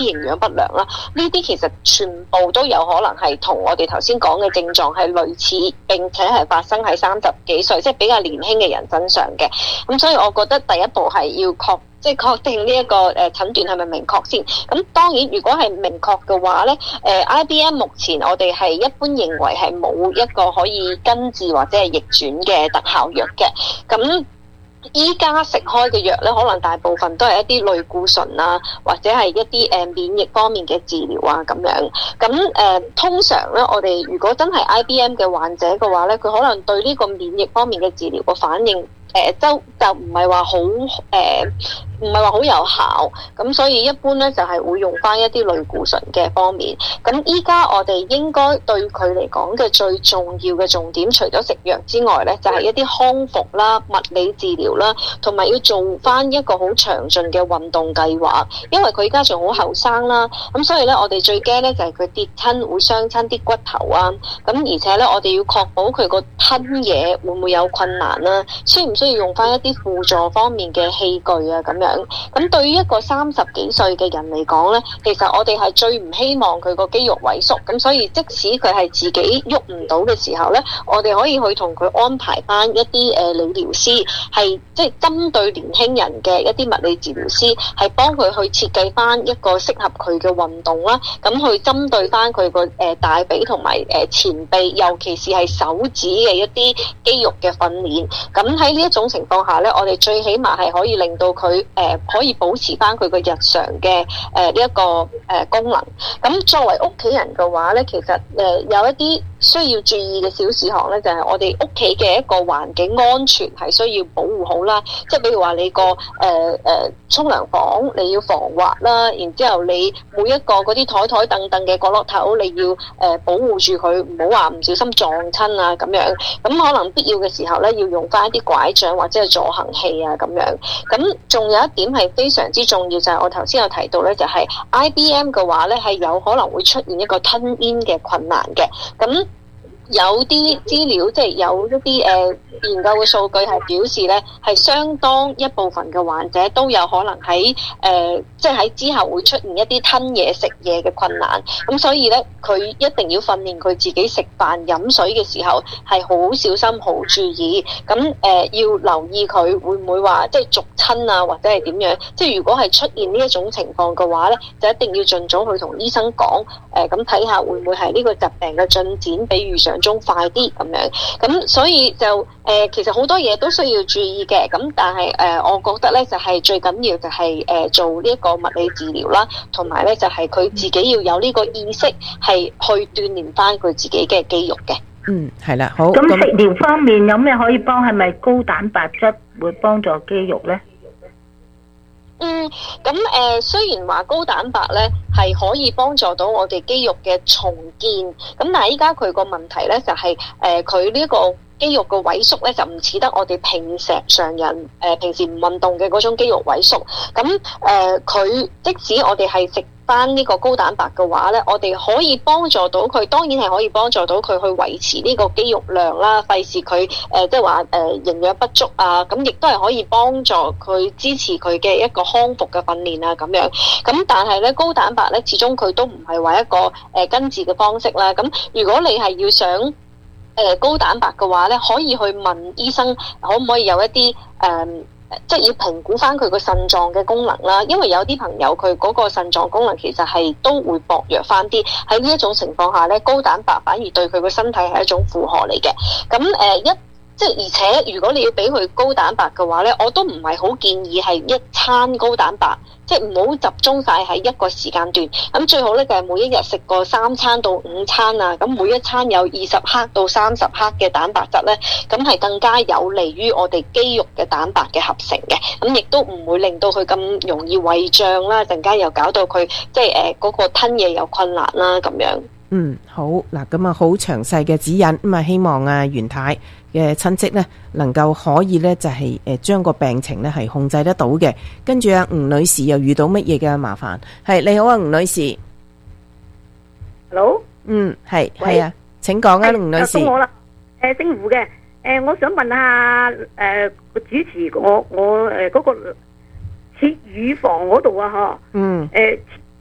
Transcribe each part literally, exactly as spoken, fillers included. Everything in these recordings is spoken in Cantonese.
營養不良啦，呢啲其實全部都有可能係同我哋頭先講嘅症狀係類似，並且係發生喺三十幾歲，即係比較年輕嘅人身上嘅。咁所以我覺得第一步係要確即係確定呢一個誒診斷係咪明確先。咁當然，如果係明確嘅話咧，誒 I B M 目前我哋係一般認為係冇一個可以根治或者係逆轉嘅特效藥嘅。咁依家食開嘅藥咧，可能大部分都係一啲類固醇啊，或者係一啲誒免疫方面嘅治療啊咁樣。咁誒、呃、通常咧，我哋如果真係 I B M 嘅患者嘅話咧，佢可能對呢個免疫方面嘅治療個反應。誒、呃、就就唔係話好誒，唔係話好有效，咁所以一般咧就係、是、會用翻一啲類固醇嘅方面。咁依家我哋應該對佢嚟講嘅最重要嘅重點，除咗食藥之外咧，就係、是、一啲康復啦、物理治療啦，同埋要做翻一個好詳盡嘅運動計劃。因為佢而家仲好後生啦，咁所以咧我哋最驚咧就係佢跌親會傷親啲骨頭啊。咁而且咧我哋要確保佢個吞嘢會唔會有困難啦，需唔需要用翻一啲輔助方面嘅器具啊咁樣。咁對於一個三十幾歲嘅人嚟講咧，其實我哋係最唔希望佢個肌肉萎縮。咁所以即使佢係自己喐唔到嘅時候咧，我哋可以去同佢安排翻一啲誒理療師，係即係針對年輕人嘅一啲物理治療師，係幫佢去設計翻一個適合佢嘅運動啦。咁去針對翻佢個誒大髀同埋誒前臂，尤其是係手指嘅一啲肌肉嘅訓練。咁喺呢一種情況下咧，我哋最起碼係可以令到佢誒、呃、可以保持翻佢個日常嘅誒呢一個誒、呃、功能。咁作為屋企人嘅話咧，其實誒、呃、有一啲需要注意嘅小事項咧，就係、是、我哋屋企嘅一個環境安全係需要保護好啦。即係比如話你個誒誒沖涼房你要防滑啦，然之後你每一個嗰啲台台凳凳嘅角落頭你要誒、呃、保護住佢，唔好話唔小心撞親啊咁樣。咁可能必要嘅時候咧，要用翻一啲拐杖或者係助行器啊咁樣。咁仲有一點係非常之重要，就係、是、我頭先有提到咧，就係、是、I B M 嘅話咧係有可能會出現一個吞嚥嘅困難嘅。咁有啲資料即係有一啲誒、呃、研究嘅數據係表示咧，係相當一部分嘅患者都有可能喺誒、呃、即係喺之後會出現一啲吞嘢食嘢嘅困難。咁所以咧，佢一定要訓練佢自己食飯飲水嘅時候係好小心、好注意。咁誒、呃、要留意佢會唔會話即係逐親啊，或者係點樣？即係如果係出現呢一種情況嘅話咧，就一定要盡早去同醫生講誒，咁睇下會唔會係呢個疾病嘅進展比預想中快啲咁樣。咁所以就誒、呃、其實好多嘢都需要注意嘅。咁但係誒、呃、我覺得咧就係、是、最緊要就係、是、誒、呃、做呢一個物理治療啦，同埋咧就係、是、佢自己要有呢個意識係去鍛鍊翻佢自己嘅肌肉嘅。 嗯，係啦，好。 咁食療方面有咩可以幫？係咪高蛋白質會幫助肌肉咧？ 嗯，咁誒、呃，雖然話高蛋白咧係可以幫助到我哋肌肉嘅重建，咁但係依家佢個問題咧就係、是、誒，佢呢一個肌肉嘅萎縮咧就唔似得我哋平時常人誒、呃、平時唔運動嘅嗰種肌肉萎縮。咁誒，佢、呃、即使我哋係食翻呢個高蛋白嘅話咧，我哋可以幫助到佢，當然係可以幫助到佢去維持呢個肌肉量啦，費事佢誒即係話誒營養不足啊，咁亦都係可以幫助佢支持佢嘅一個康復嘅訓練啊咁樣。咁但係咧高蛋白咧始終佢都唔係話一個誒、呃、根治嘅方式啦。咁如果你係要想誒、呃、高蛋白嘅話咧，可以去問醫生可唔可以有一啲誒。呃即係要評估翻佢個腎臟嘅功能啦，因為有啲朋友佢嗰個腎臟功能其實係都會薄弱翻啲。喺呢一種情況下咧，高蛋白反而對佢個身體係一種負荷嚟嘅。咁誒、呃、一即係而且如果你要俾佢高蛋白嘅話咧，我都唔係好建議係一餐高蛋白，即係唔好集中晒喺一個時間段。咁最好咧就係每一日食個三餐到五餐啊，咁每一餐有二十克到三十克嘅蛋白質咧，咁係更加有利於我哋肌肉嘅蛋白嘅合成嘅。咁亦都唔會令到佢咁容易胃脹啦，陣間又搞到佢即係誒嗰個吞嘢有困難啦咁樣。 嗯，好嗱，咁啊好詳細嘅指引，咁啊希望啊袁太嘅親戚呢能夠可以呢就係誒將個病情呢係控制得到嘅。跟住啊吳女士又遇到乜嘢嘅麻煩？係，你好啊吳女士。 Hello？ 嗯，係係啊，請講啊吳女士。 到我啦，誒姓胡嘅，誒我想問下誒主持我我誒嗰個切乳房嗰度啊嗬。 嗯。 誒切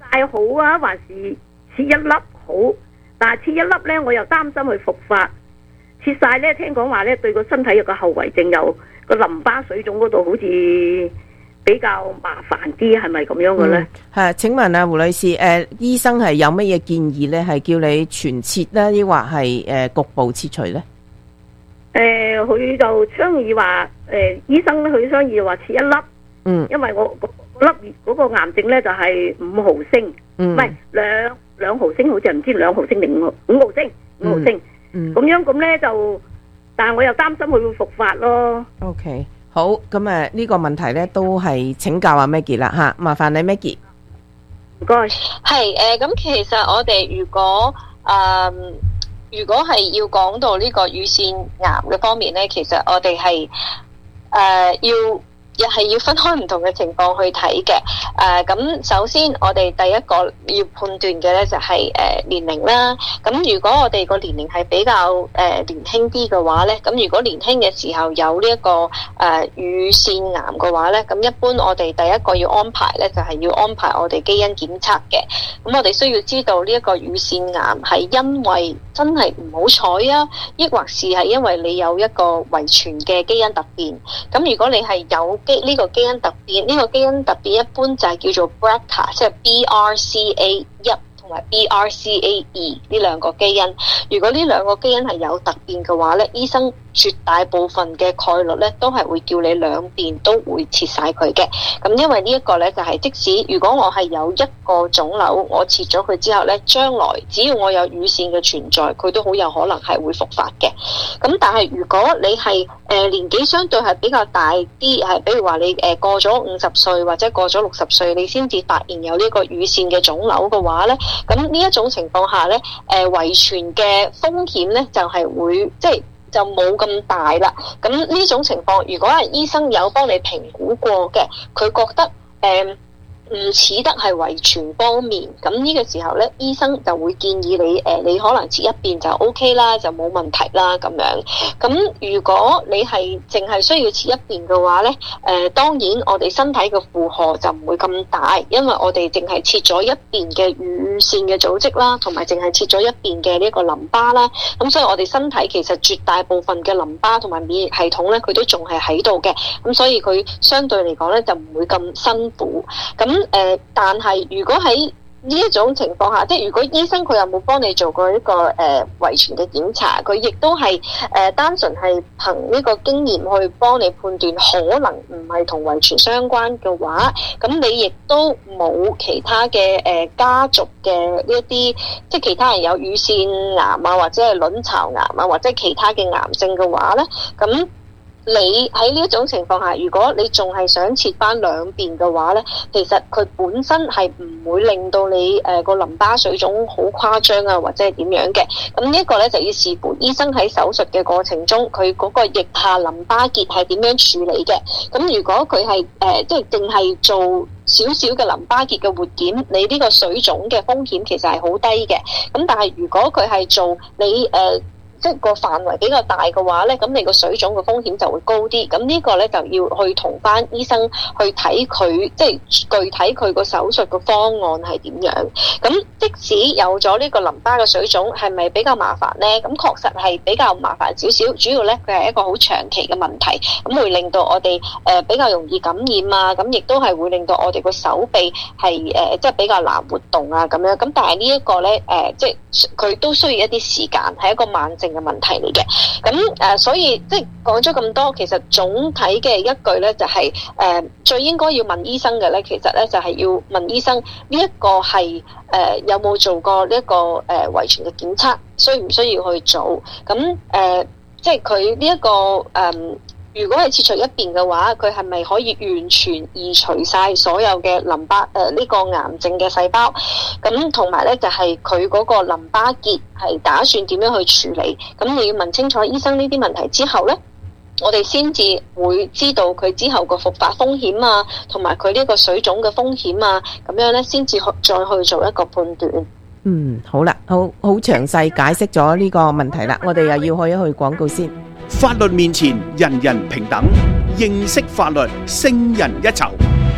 晒好啊，還是切一粒好？但係切一粒呢，我又擔心佢復發。切晒呢，聽講話呢，對個身體有個後遺症，有個淋巴水腫嗰度好似比較麻煩啲，係咪咁樣嘅呢？ 係、嗯，請問啊，胡女士，誒、呃，醫生係有乜嘢建議呢？係叫你全切呢，抑或係誒局部切除呢？ 誒、呃，佢就倡議話，誒、呃，醫生咧，佢倡議話切一粒，嗯，因為我嗰粒嗰個癌症咧就係五毫升，唔係兩兩毫升，好似唔知兩毫升定五毫五毫升，五毫升，咁、嗯嗯、樣咁咧就，但係我又擔心佢會復發咯。OK， 好，咁誒呢個問題咧都係請教阿 Maggie 啦吓，麻煩你 Maggie。唔該。 係誒，咁、呃、其實我哋如果誒。呃如果係要講到呢個乳腺癌嘅方面咧，其實我哋係誒要又係要分開唔同嘅情況去睇嘅。誒、呃、咁首先我哋第一個要判斷嘅咧就係、是、誒、呃、年齡啦。咁如果我哋個年齡係比較誒、呃、年輕啲嘅話咧，咁如果年輕嘅時候有呢、這、一個誒、呃、乳腺癌嘅話咧，咁一般我哋第一個要安排咧就係、是、要安排我哋基因檢測嘅。咁我哋需要知道呢一個乳腺癌係因為真係唔好彩啊，抑或是係因為你有一個遺傳嘅基因突變。咁如果你係有基呢、這個基因突變，呢、這個基因突變一般就係叫做 B R C A， 即係 B R C A 一同埋 B R C A 二呢兩個基因。如果呢兩個基因係有突變嘅話咧，醫生絕大部分嘅概率咧都係會叫你兩邊都會切晒佢嘅。咁因為呢一個咧就係、是、即使如果我係有一個腫瘤，我切咗佢之後咧，將來只要我有乳腺嘅存在，佢都好有可能係會復發嘅。咁但係如果你係誒、呃、年紀相對係比較大啲，係比如話你誒、呃、過咗五十歲或者過咗六十歲，你先至發現有呢個乳腺嘅腫瘤嘅話咧，咁呢一種情況下咧，誒、呃、遺傳嘅風險咧就係、是、會即係。就冇咁大啦。咁呢種情況，如果係醫生有幫你評估過嘅，佢覺得誒唔似得係遺傳方面，咁呢個時候咧，醫生就會建議你誒、呃，你可能切一邊就 O K 啦，就冇問題啦咁樣。咁如果你係淨係需要切一邊嘅話咧，誒、呃、當然我哋身體嘅負荷就唔會咁大，因為我哋淨係切咗一邊嘅乳腺嘅組織啦，同埋淨係切咗一邊嘅呢個淋巴啦。咁所以我哋身體其實絕大部分嘅淋巴同埋免疫系統咧，佢都仲係喺度嘅。咁所以佢相對嚟講咧，就唔會咁辛苦。咁誒、呃，但係如果喺呢一種情況下，即係如果醫生佢有冇幫你做過一個誒遺傳嘅檢查，佢亦都係誒、呃、單純係憑呢個經驗去幫你判斷，可能唔係同遺傳相關嘅話，咁你亦都冇其他嘅誒、呃、家族嘅呢一啲，即係其他人有乳腺癌啊，或者係卵巢癌啊，或者其他嘅癌症嘅話咧，咁。你喺呢一種情況下，如果你仲係想切翻兩邊嘅話咧，其實佢本身係唔會令到你誒個、呃、淋巴水腫好誇張啊，或者係點樣嘅。咁呢一個咧就要視乎醫生喺手術嘅過程中，佢嗰個腋下淋巴結係點樣處理嘅。咁如果佢係誒即係淨係做少少嘅淋巴結嘅活檢，你呢個水腫嘅風險其實係好低嘅。咁但係如果佢係做你誒。呃即係個範圍比較大嘅話咧，咁你個水腫嘅風險就會高啲。咁呢個咧就要去同翻醫生去睇佢，即係具體佢個手術嘅方案係點樣。咁即使有咗呢個淋巴嘅水腫，係咪比較麻煩咧？咁確實係比較麻煩少少。主要咧佢係一個好長期嘅問題，咁會令到我哋誒比較容易感染啊。咁亦都係會令到我哋個手臂係誒即係比較難活動啊咁樣。咁但係呢一個咧誒，即係佢都需要一啲時間，係一個慢性嘅問題嚟嘅。咁誒、呃，所以即係講咗咁多，其實總體嘅一句咧就係、是、誒、呃，最應該要問醫生嘅咧，其實咧就係、是、要問醫生呢一個係誒、呃、有冇做過呢、這、一個誒遺傳嘅檢測，需唔需要去做？咁誒、呃，即係佢呢一個誒。呃如果係切除一邊嘅話，佢係咪可以完全移除晒所有嘅淋巴誒呢、呃這個癌症嘅細胞？咁同埋咧就係佢嗰個淋巴結係打算點樣去處理？咁你要問清楚醫生呢啲問題之後咧，我哋先至會知道佢之後個復發風險啊，同埋佢呢個水腫嘅風險啊，咁樣咧先至再去做一個判斷。嗯，好啦，好好詳細解釋咗呢個問題啦，我哋又要去一去廣告先。 法律面前人人平等，認識法律勝人一籌。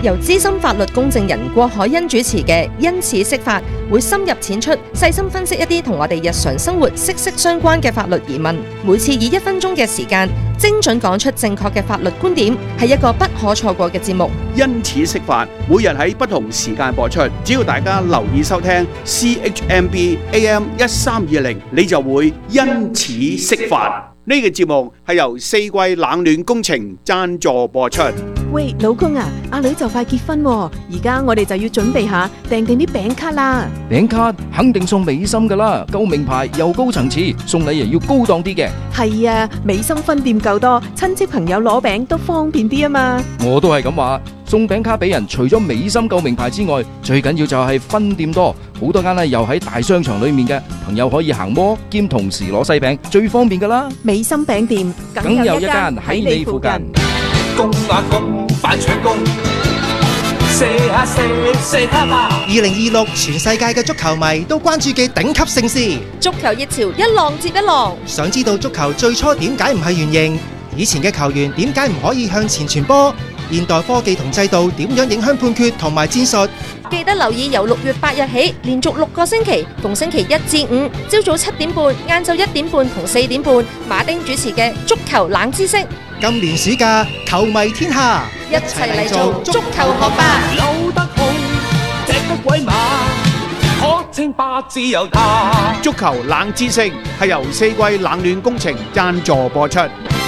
由資深法律公證人郭海欣主持嘅因此釋法，會深入淺出，細心分析一啲同我哋日常生活息息相關嘅法律疑問。每次以一分鐘嘅時間，精準講出正確嘅法律觀點，係一個不可錯過嘅節目。 因此釋法，每日喺不同時間播出，只要大家留意收聽 C H M B A M 一三二零，你就會因此釋法。呢個節目係由四季冷暖工程贊助播出。 喂，老公啊，阿女就快結婚喎，而家我哋就要準備下訂定啲餅卡啦。 餅卡肯定送美心噶啦，夠名牌又高層次，送禮又要高檔啲嘅。 係啊，美心分店夠多，親戚朋友攞餅都方便啲啊嘛。 我都係咁話，送餅卡俾人，除咗美心夠名牌之外，最緊要就係分店多，好多間咧又喺大商場裏面嘅，朋友可以行摩兼同時攞西餅，最方便噶啦。 美心餅店梗有一間喺你附近。 公啊公，快搶工！射下射，射下吧！ 二零二六全世界嘅足球迷都關注嘅頂級盛事， 足球熱潮一浪接一浪。 想知道足球最初點解唔係圓形？以前嘅球員點解唔可以向前傳波？現代科技同制度點樣影響判決同埋戰術？ 記得留意由六月八日起，連續六個星期，逢星期一至五，朝早七點半、晏晝一點半同四點半，馬丁主持嘅足球冷知識。 今年暑假，球迷天下， 一齊嚟做足球學霸。 扭得好，踢得鬼馬，可稱霸自由他。 足球冷知識係由四季冷暖工程贊助播出。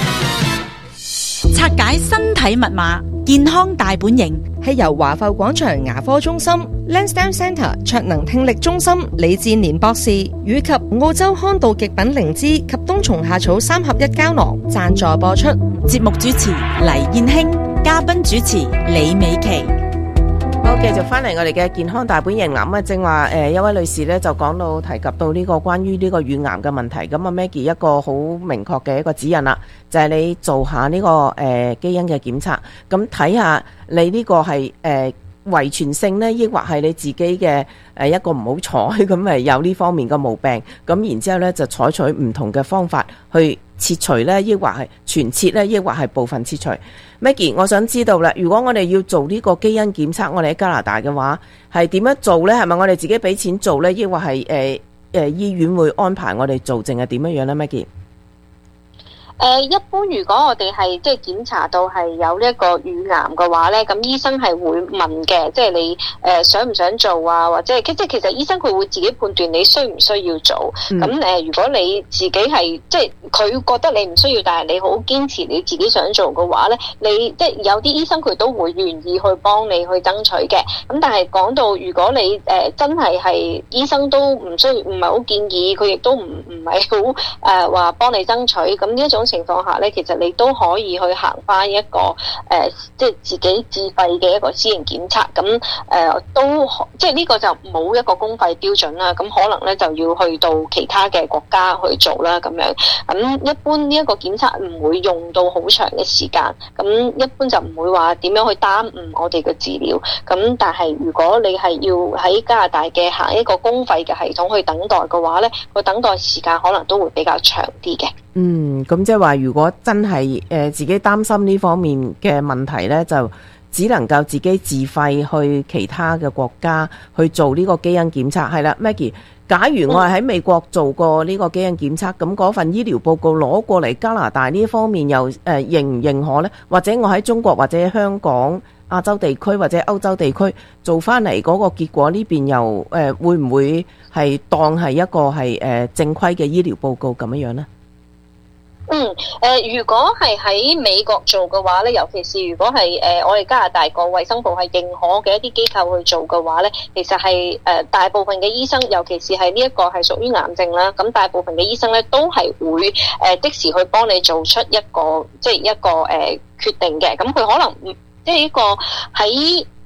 拆解身體密碼，健康大本營， 係由華埠廣場牙科中心、Lansdowne Centre 卓能聽力中心李志年博士以及澳洲康道極品靈芝及冬蟲夏草三合一膠囊贊助播出。 節目主持黎燕卿，嘉賓主持李美琪。 好，繼續翻嚟我哋嘅健康大本營啦。咁啊，正話誒，一位女士咧就講到提及到呢個關於呢個乳癌嘅問題。咁啊 ，Maggie 一個好明確嘅一個指引啦，就係、是、你做下呢、這個誒、呃、基因嘅檢測，咁睇下你呢個係誒。呃遺傳性呢，抑或係你自己嘅誒一個唔好彩咁誒有呢方面嘅毛病，咁然之後呢，就採取唔同嘅方法去切除呢，抑或係全切呢，抑或係部分切除。Maggie， 我想知道啦，如果我哋要做呢個基因檢測，我哋喺加拿大嘅話係點樣做呢？係咪我哋自己俾錢做呢？抑或係誒誒醫院會安排我哋做，定係點樣樣呢 Maggie？ 誒、呃，一般如果我哋係即係檢查到係有呢一個乳癌嘅話咧，咁醫生係會問嘅，即係你誒、呃、想唔想做啊？或者係即係其實醫生佢會自己判斷你需唔需要做。咁誒、嗯呃，如果你自己係即係佢覺得你唔需要，但係你好堅持你自己想做嘅話咧，你即係有啲醫生佢都會願意去幫你去爭取嘅。咁但係講到如果你誒、呃、真係係醫生都唔需要，唔係好建議，佢亦都唔唔係好誒話幫你爭取。咁呢一種情況下咧，其實你都可以去行翻一個誒、呃，即係自己自費嘅一個私營檢測。咁誒、呃、都即係呢個就冇一個公費標準啦。咁可能咧就要去到其他嘅國家去做啦，咁樣。咁一般呢一個檢測唔會用到好長嘅時間。咁一般就唔會話點樣去耽誤我哋嘅治療。咁但係如果你係要喺加拿大嘅行一個公費嘅系統去等待嘅話咧，個等待時間可能都會比較長啲嘅。 嗯，咁即係話，如果真係誒、呃、自己擔心呢方面嘅問題呢，就只能夠自己自費去其他嘅國家去做呢個基因檢測。係啦 ，Maggie，假如我係喺美國做過呢個基因檢測，咁嗰份醫療報告攞過嚟加拿大呢方面又誒、呃、認唔認可呢？或者我喺中國或者香港、亞洲地區或者歐洲地區做翻嚟嗰個結果呢邊又誒、呃、會唔會係當係一個係誒、呃、正規嘅醫療報告咁樣樣呢？ 嗯，誒、呃，如果係喺美國做嘅話咧，尤其是如果係誒、呃、我哋加拿大個衛生部係認可嘅一啲機構去做嘅話咧，其實係誒、呃、大部分嘅醫生，尤其是係呢一個係屬於癌症啦，咁大部分嘅醫生咧都係會誒即、呃、時去幫你做出一個即係一個誒、呃、決定嘅，咁佢可能即係一個喺。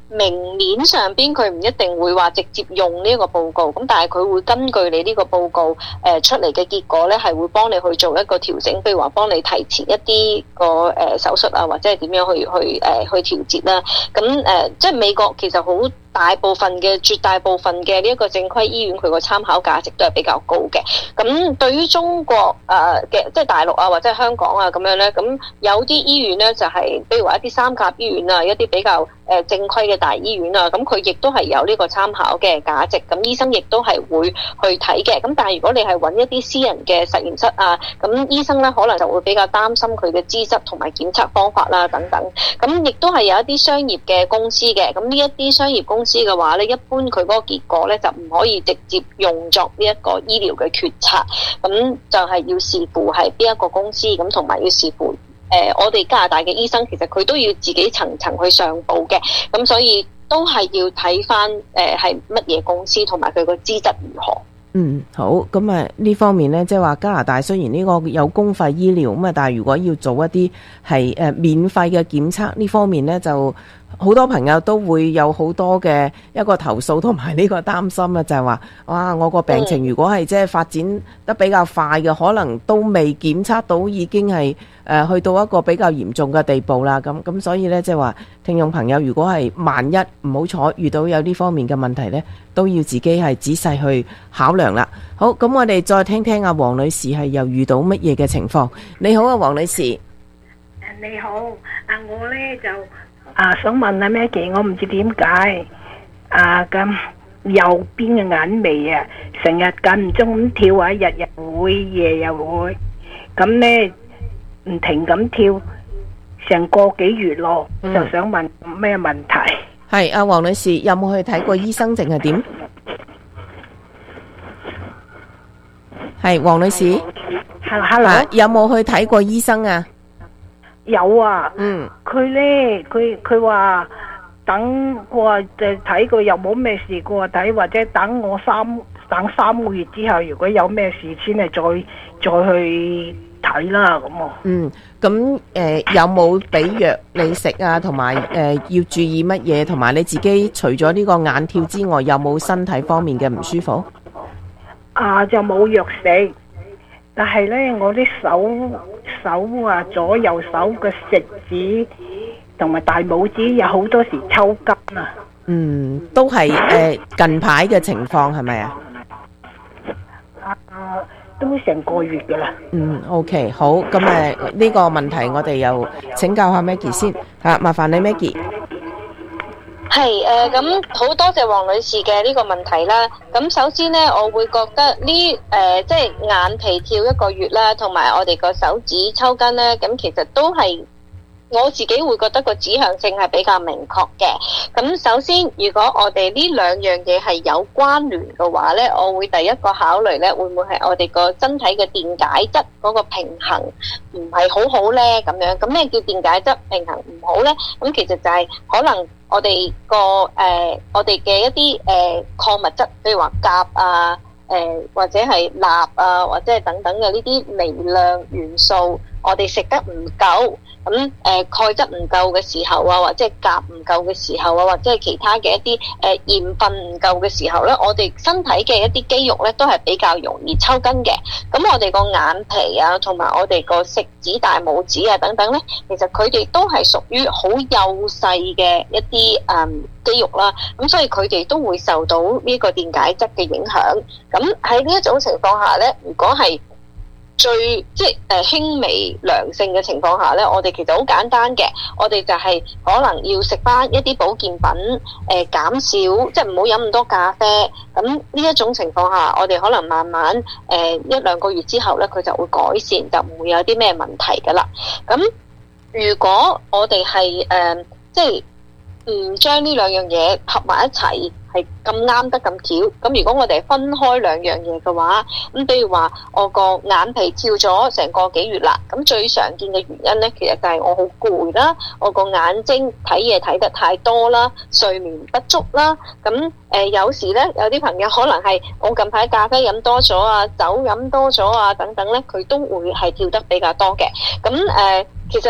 明面上邊佢唔一定會話直接用呢個報告，咁但係佢會根據你呢個報告誒、呃、出嚟嘅結果咧，係會幫你去做一個調整，譬如話幫你提前一啲個誒、呃、手術啊，或者係點樣去去誒、呃、去調節啦。咁誒、呃，即係美國其實好大部分嘅絕大部分嘅呢一個正規醫院，佢個參考價值都係比較高嘅。咁對於中國誒嘅、呃、即係大陸啊或者係香港啊咁樣咧，咁有啲醫院咧就係、是，比如話一啲三甲醫院啊，一啲比較誒正規嘅大醫院啊，咁佢亦都係有呢個參考嘅價值。咁醫生亦都係會去睇嘅。咁但係如果你係揾一啲私人嘅實驗室啊，咁醫生咧可能就會比較擔心佢嘅資質同埋檢測方法啦等等。咁亦都係有一啲商業嘅公司嘅。咁呢一啲商業公司嘅話咧，一般佢嗰個結果咧就唔可以直接用作呢一個醫療嘅決策。咁就係要視乎係邊一個公司，咁同埋要視乎。誒、呃，我哋加拿大嘅醫生其實佢都要自己層層去上報嘅，咁所以都係要睇返誒係乜嘢公司同埋佢個資質如何。 嗯，好，咁啊呢方面呢，即係話加拿大雖然呢個有公費醫療咁啊，但係如果要做一啲係誒免費嘅檢測呢方面呢，就好多朋友都會有好多嘅一個投訴同埋呢個擔心啊，就係話哇，我個病情如果係即係發展得比較快嘅，可能都未檢測到已經係誒、呃、去到一個比較嚴重嘅地步啦。咁咁所以呢，即係話聽眾朋友，如果係萬一唔好彩遇到有呢方面嘅問題呢，都要自己係仔細去考量啦。好，咁我哋再聽聽阿黃女士係又遇到乜嘢嘅情況。你好啊，黃女士。 你好，啊我呢就啊想問下 Maggie， 我唔知點解啊咁右邊嘅眼眉啊，成日間唔中咁跳啊，日日會夜又會，咁呢唔停咁跳，成個幾月咯，嗯、就想問咩問題？ 係阿黃女士，有冇去睇過醫生定係點？係黃女士 ，Hello， 啊、有冇去睇過醫生啊？ 有啊， 嗯， 佢咧，佢佢話等我話就睇過又冇咩事，佢話睇或者等我三等三個月之後，如果有咩事先係再再去睇啦咁啊。 嗯，咁誒、呃、有冇俾藥你食啊？同埋誒要注意乜嘢？同埋你自己除咗呢個眼跳之外，有冇身體方面嘅唔舒服？ 啊，就冇藥食。但係咧，我啲手手啊，左右手嘅食指同埋大拇指有好多時抽筋啊。嗯， 都係誒、呃、近排嘅情況係咪啊？ 啊，都成個月噶啦。 嗯 ，OK， 好，咁誒呢個問題我哋又請教下 Maggie 先吓，麻煩你 Maggie。 係誒，咁好、呃、多謝黃女士嘅呢個問題啦。咁首先呢，我會覺得呢誒、呃，即係眼皮跳一個月啦，同埋我哋個手指抽筋呢，咁其實都係我自己會覺得個指向性係比較明確嘅。咁首先，如果我哋呢兩樣嘢係有關聯嘅話呢，我會第一個考慮呢，會唔會係我哋個身體嘅電解質嗰個平衡唔係好好呢？咁樣，咁咩叫電解質平衡唔好呢？咁其實就係可能。我哋個誒，我哋嘅一啲誒礦物質，譬如話鉀啊，誒、呃、或者係鈉啊，或者係等等嘅呢啲微量元素，我哋食得唔夠，咁誒、呃、鈣質唔夠嘅時候啊，或者係鉀唔夠嘅時候啊，或者係其他嘅一啲誒鹽分唔夠嘅時候咧，我哋身體嘅一啲肌肉咧都係比較容易抽筋嘅。咁我哋個眼皮啊，同埋我哋個食指、大拇指啊等等咧，其實佢哋都係屬於好幼細嘅一啲誒、嗯、肌肉啦。咁所以佢哋都會受到呢個電解質嘅影響。咁喺呢一種情況下咧，如果係最即係誒輕微良性嘅情況下咧，我哋其實好簡單嘅，我哋就係可能要食翻一啲保健品，誒、呃、減少即係唔好飲咁多咖啡。咁呢一種情況下，我哋可能慢慢誒、呃、一兩個月之後咧，佢就會改善，就唔會有啲咩問題噶啦。咁如果我哋係誒即係唔將呢兩樣嘢合埋一齊，係咁啱得咁巧。咁如果我哋分開兩樣嘢嘅話，咁比如話我個眼皮跳咗成個幾月啦，咁最常見嘅原因呢，其實就係我好攰啦，我個眼睛睇嘢睇得太多啦，睡眠不足啦。咁誒、呃、有時呢，有啲朋友可能係我近排咖啡飲多咗啊，酒飲多咗啊等等呢，佢都會係跳得比較多嘅。咁誒、呃、其實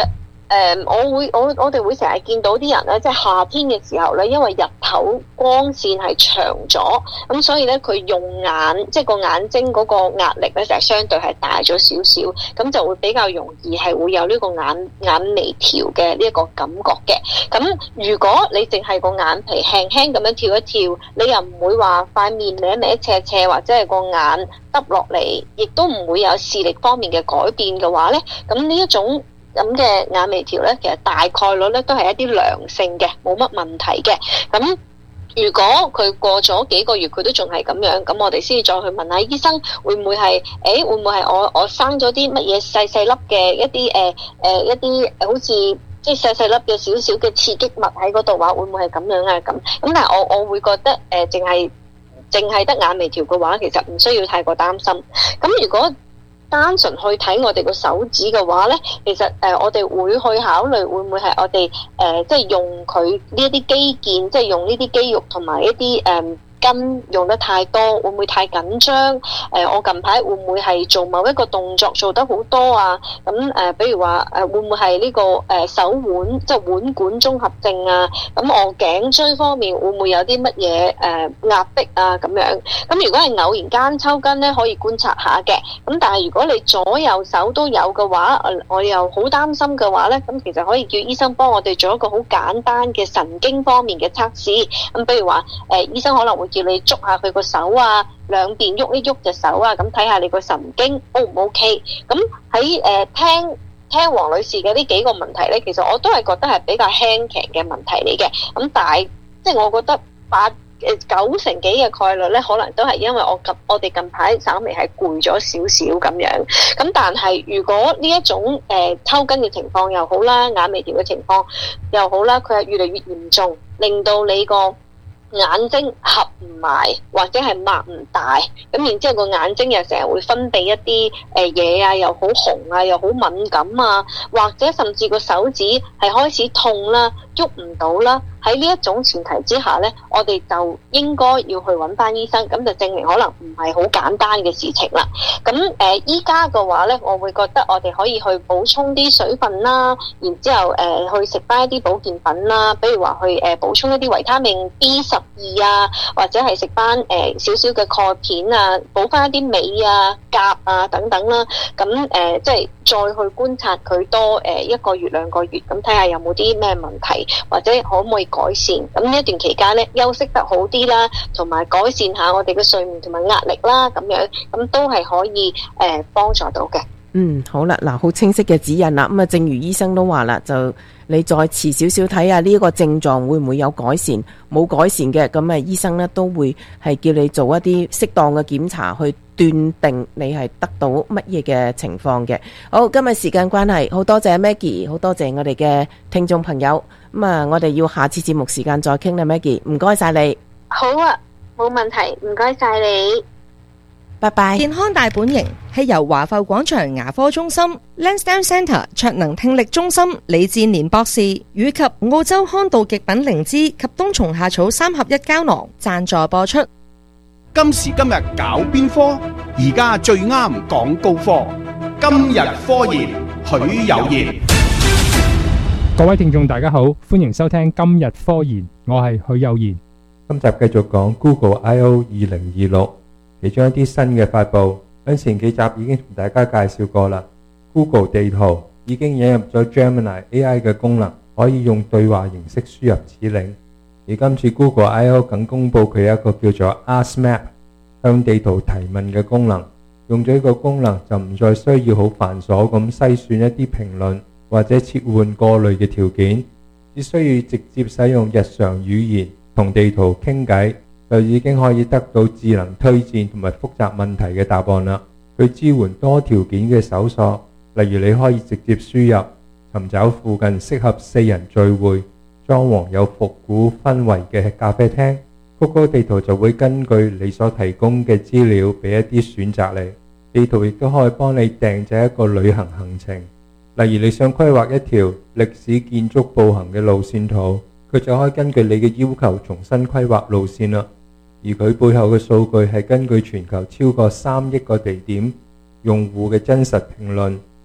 誒、嗯，我會我我哋會成日見到啲人咧，即係夏天嘅時候咧，因為日頭光線係長咗，咁所以咧佢用眼，即係個眼睛嗰個壓力咧就係相對係大咗少少，咁就會比較容易係會有呢個眼眼眉跳嘅呢一個感覺嘅。咁如果你淨係個眼皮輕輕咁樣跳一跳，你又唔會話塊面歪歪斜斜，或者係個眼耷落嚟，亦都唔會有視力方面嘅改變嘅話咧，咁呢一種咁嘅眼眉跳咧，其實大概率咧都係一啲良性嘅，冇乜問題嘅。咁如果佢過咗幾個月佢都仲係咁樣，咁我哋先至再去問下醫生，會唔會係誒會唔會係我我生咗啲乜嘢細細粒嘅一啲誒誒一啲好似即係細細粒嘅少少嘅刺激物喺嗰度話，會唔會係咁樣啊？咁咁但係我我會覺得誒淨係淨係得眼眉跳嘅話，其實唔需要太過擔心。咁如果單純去睇我哋個手指嘅話咧，其實誒、呃、我哋會去考慮會唔會係我哋誒、呃、即係用佢呢一啲肌腱，即係用呢啲肌肉同埋一啲誒、呃筋用得太多，會唔會太緊張？誒、呃，我近排會唔會係做某一個動作做得好多啊？咁誒、呃，比如話誒、呃，會唔會係呢、這個誒、呃、手腕即係腕管綜合症啊？咁我頸椎方面會唔會有啲乜嘢誒壓迫啊？咁樣咁如果係偶然間抽筋咧，可以觀察下嘅。咁但係如果你左右手都有嘅話，我又好擔心嘅話咧，咁其實可以叫醫生幫我哋做一個好簡單嘅神經方面嘅測試。咁比如話誒、呃，醫生可能會叫你捉下佢個手啊，兩邊喐一喐隻手啊，咁睇下你個神經 O 唔 OK？ 咁喺誒聽聽黃女士嘅呢幾個問題咧，其實我都係覺得係比較輕騎嘅問題嚟嘅。咁但係即係我覺得八誒九成幾嘅概率咧，可能都係因為我近我哋近排稍微係攰咗少少咁樣。咁但係如果呢一種誒、呃、抽筋嘅情況又好啦，眼眉跳嘅情況又好啦，佢係越嚟越嚴重，令到你個眼睛合唔埋或者係擘唔大，咁然之後個眼睛又成日會分泌一啲誒嘢啊，又好紅啊，又好敏感啊，或者甚至個手指係開始痛啦，喐唔到啦。喺呢一種前提之下呢，我哋就應該要去揾翻醫生，咁就證明可能唔係好簡單嘅事情啦。咁誒依家嘅話呢，我會覺得我哋可以去補充啲水分啦，然之後誒、呃、去食翻一啲保健品啦，比如話去誒、呃、補充一啲維他命 B 十二啊，或者係食翻誒少少嘅鈣片啊，補翻一啲鎂啊、鉀啊等等啦。咁誒、呃、即係再去觀察佢多誒一個月兩個月，咁睇下有冇啲咩問題，或者可唔可以改善。咁呢一段期間咧，休息得好啲啦，同埋改善下我哋嘅睡眠同埋壓力啦，咁樣咁都係可以誒幫助到嘅。 嗯，好啦，嗱，好清晰嘅指引啦。咁啊，正如醫生都話啦，就你再遲少少睇下呢一個症狀會唔會有改善，冇改善嘅，咁啊，醫生呢都會係叫你做一啲適當嘅檢查，去斷定你係得到乜嘢嘅情況嘅。好，今日時間關係，好多謝 Maggie， 好多謝我哋嘅聽眾朋友。咁啊，我哋要下次節目時間再傾啦 Maggie， 唔該晒你。 好啊，冇問題，唔該晒你。 拜拜。 健康大本營係由華埠廣場牙科中心、Lansdowne Centre 卓能聽力中心、李志年博士以及澳洲康道極品靈芝及冬蟲夏草三合一膠囊贊助播出。 今時今日搞邊科？而家最啱講高科。今日科研，許有賢。 各位聽眾大家好，歡迎收聽今日科研，我係許有賢。 今集繼續講 Google I O 二零二六。其中一啲新嘅發佈，喺前幾集已經同大家介紹過啦。Google 地圖已經引入咗 Gemini A I 嘅功能，可以用對話形式輸入指令。而今次 Google I O 更公佈佢有一個叫做 Ask Map 向地圖提問嘅功能。用咗呢個功能就唔再需要好繁瑣咁篩選一啲評論或者切換過濾嘅條件，只需要直接使用日常語言同地圖傾偈，就已經可以得到智能推薦同埋複雜問題嘅答案啦。佢支援多條件嘅搜索，例如你可以直接輸入尋找附近適合四人聚會、裝潢有復古氛圍嘅咖啡廳。Google 地圖就會根據你所提供嘅資料俾一啲選擇你。地圖亦都可以幫你訂製一個旅行行程，例如你想規劃一條歷史建築步行嘅路線圖，佢就可以根據你嘅要求重新規劃路線啦。而佢背後嘅數據係根據全球超過三億個地點用戶嘅真實評論，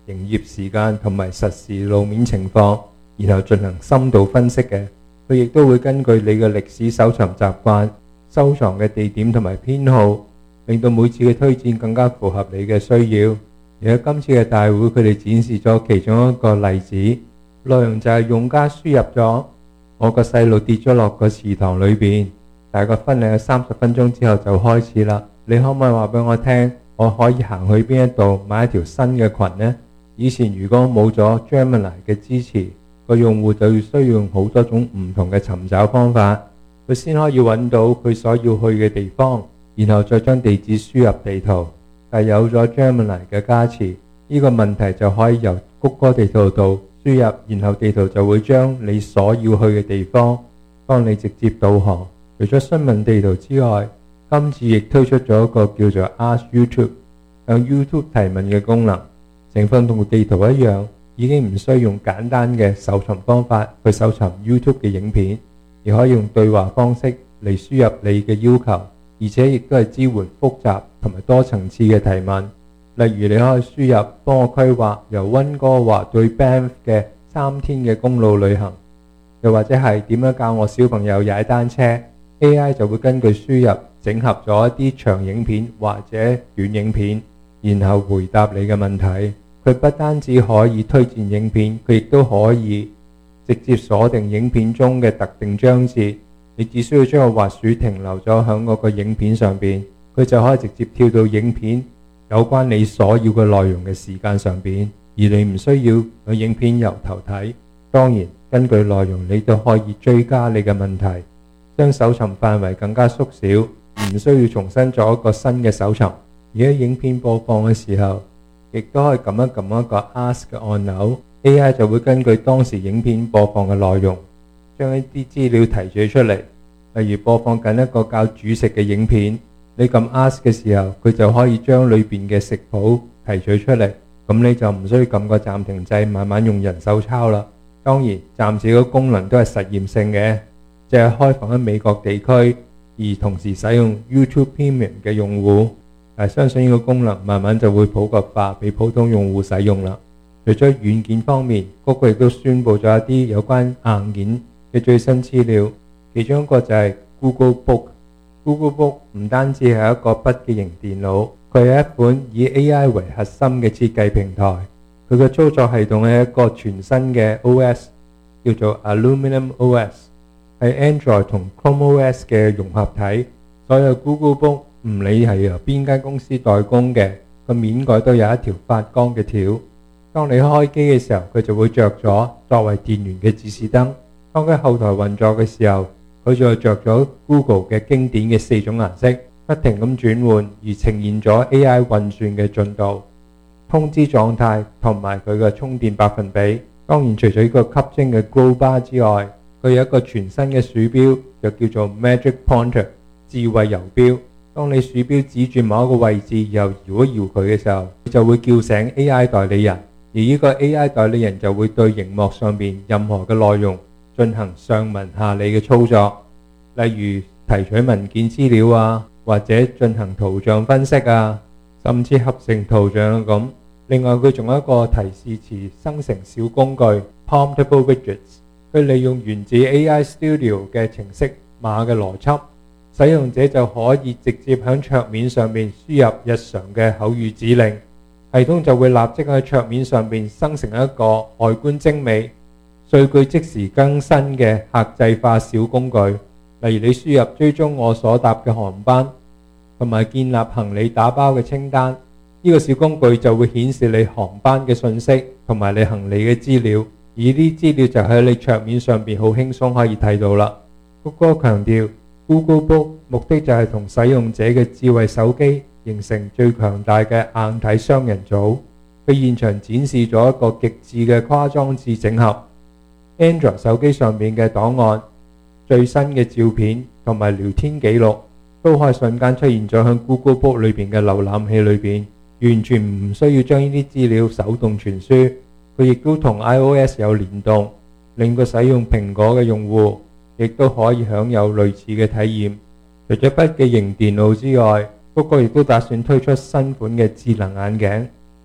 營業時間同埋實時路面情況，然後進行深度分析嘅。佢亦都會根據你嘅歷史搜尋習慣、收藏嘅地點同埋編號，令到每次嘅推薦更加符合你嘅需要。而喺今次嘅大會，佢哋展示咗其中一個例子，內容就係用家輸入咗我個細路跌咗落個池塘裏邊，大概分零三十分鐘之後就開始啦。你可唔可以話俾我聽，我可以行去邊一度買一條新嘅裙呢？以前如果冇咗 Gemini 嘅支持，個用戶就要需要用好多種唔同嘅尋找方法，佢先可以揾到佢所要去嘅地方，然後再將地址輸入地圖。但有咗 Gemini 嘅加持，呢個問題就可以由谷歌地圖度輸入，然後地圖就會將你所要去嘅地方幫你直接導航。除咗詢問地圖之外，今次亦推出咗一個叫做 Ask YouTube 向 YouTube 提問嘅功能，情況同地圖一樣，已經唔需要用簡單嘅搜尋方法去搜尋 YouTube 嘅影片，而可以用對話方式嚟輸入你嘅要求，而且亦都係支援複雜同埋多層次嘅提問。例如你可以輸入幫我規劃由溫哥華對 Banff 嘅三天嘅公路旅行，又或者係點樣教我小朋友踩單車， A I 就會根據輸入整合咗一啲長影片或者短影片，然後回答你嘅問題。佢不單止可以推薦影片，佢亦都可以直接鎖定影片中嘅特定章節。你只需要將個滑鼠停留咗響嗰個影片上邊，佢就可以直接跳到影片有關你所要嘅內容嘅時間上邊，而你唔需要個影片由頭睇。當然，根據內容你都可以追加你嘅問題，將搜尋範圍更加縮小，唔需要重新做一個新嘅搜尋。而喺影片播放嘅時候，亦都可以撳一撳一個 Ask 嘅按鈕， A I 就會根據當時影片播放嘅內容，將一啲資料提取出嚟。例如播放緊一個教煮食嘅影片，你撳 Ask 嘅時候，佢就可以將裏邊嘅食譜提取出嚟，咁你就唔需要撳個暫停掣，慢慢用人手抄啦。當然，暫時個功能都係實驗性嘅，即係開放喺美國地區，而同時使用 YouTube Premium 嘅用戶。但相信呢個功能慢慢就會普及化，俾普通用戶使用啦。除咗軟件方面，谷歌亦都宣布咗一啲有關硬件嘅最新資料，其中一個就係 Google Book。Google Book 唔單止係一個筆記型電腦，佢係一款以 A I 為核心嘅設計平台。佢嘅操作系統係一個全新嘅 O S， 叫做 Aluminum O S， 係 Android 同 Chrome O S 嘅融合體。所有 Google Book唔理係由邊間公司代工嘅，個面蓋都有一條發光嘅條。當你開機嘅時候，佢就會着咗作為電源嘅指示燈。當佢後台運作嘅時候，佢就着咗 Google 嘅經典嘅四種顏色，不停咁轉換，而呈現咗 A I 運算嘅進度、通知狀態同埋佢嘅充電百分比。當然，除咗呢個吸睛嘅 Grow Bar 之外，佢有一個全新嘅鼠標，就叫做 Magic Pointer 智慧游標。當你鼠標指住某一個位置，又搖一搖佢嘅時候，就會叫醒 A I 代理人，而呢個 A I 代理人就會對熒幕上邊任何嘅內容進行上文下理嘅操作，例如提取文件資料啊，或者進行圖像分析啊，甚至合成圖像咁。另外，佢仲有一個提示詞生成小工具 Promptable Widgets， 佢利用源自 A I Studio 嘅程式碼嘅邏輯，使用者就可以直接喺桌面上面輸入日常嘅口語指令，系統就會立即喺桌面上面生成一個外觀精美、數據即時更新嘅客製化小工具。例如你輸入追蹤我所搭嘅航班，同埋建立行李打包嘅清單，呢個小工具就會顯示你航班嘅信息同埋你行李嘅資料，而呢啲資料就喺你桌面上邊好輕鬆可以睇到啦。谷歌強調Google Book 目的就係同使用者嘅智慧手機形成最強大嘅硬體雙人組。佢現場展示咗一個極致嘅跨裝置整合 ，Android 手機上面嘅檔案、最新嘅照片同埋聊天記錄都可以瞬間出現咗喺 Google Book 裏邊嘅瀏覽器裏邊，完全唔需要將呢啲資料手動傳輸。佢亦都同 iOS 有聯動，令個使用蘋果嘅用戶亦都可以享有類似嘅體驗。除咗筆記型電腦之外，谷歌亦都打算推出新款嘅智能眼鏡，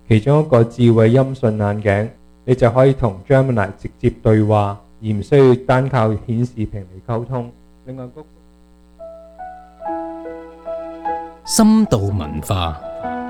其中一個智慧音訊眼鏡，你就可以同 Gemini 直接對話，而唔需要單靠顯示屏嚟溝通。另外， 深度文化。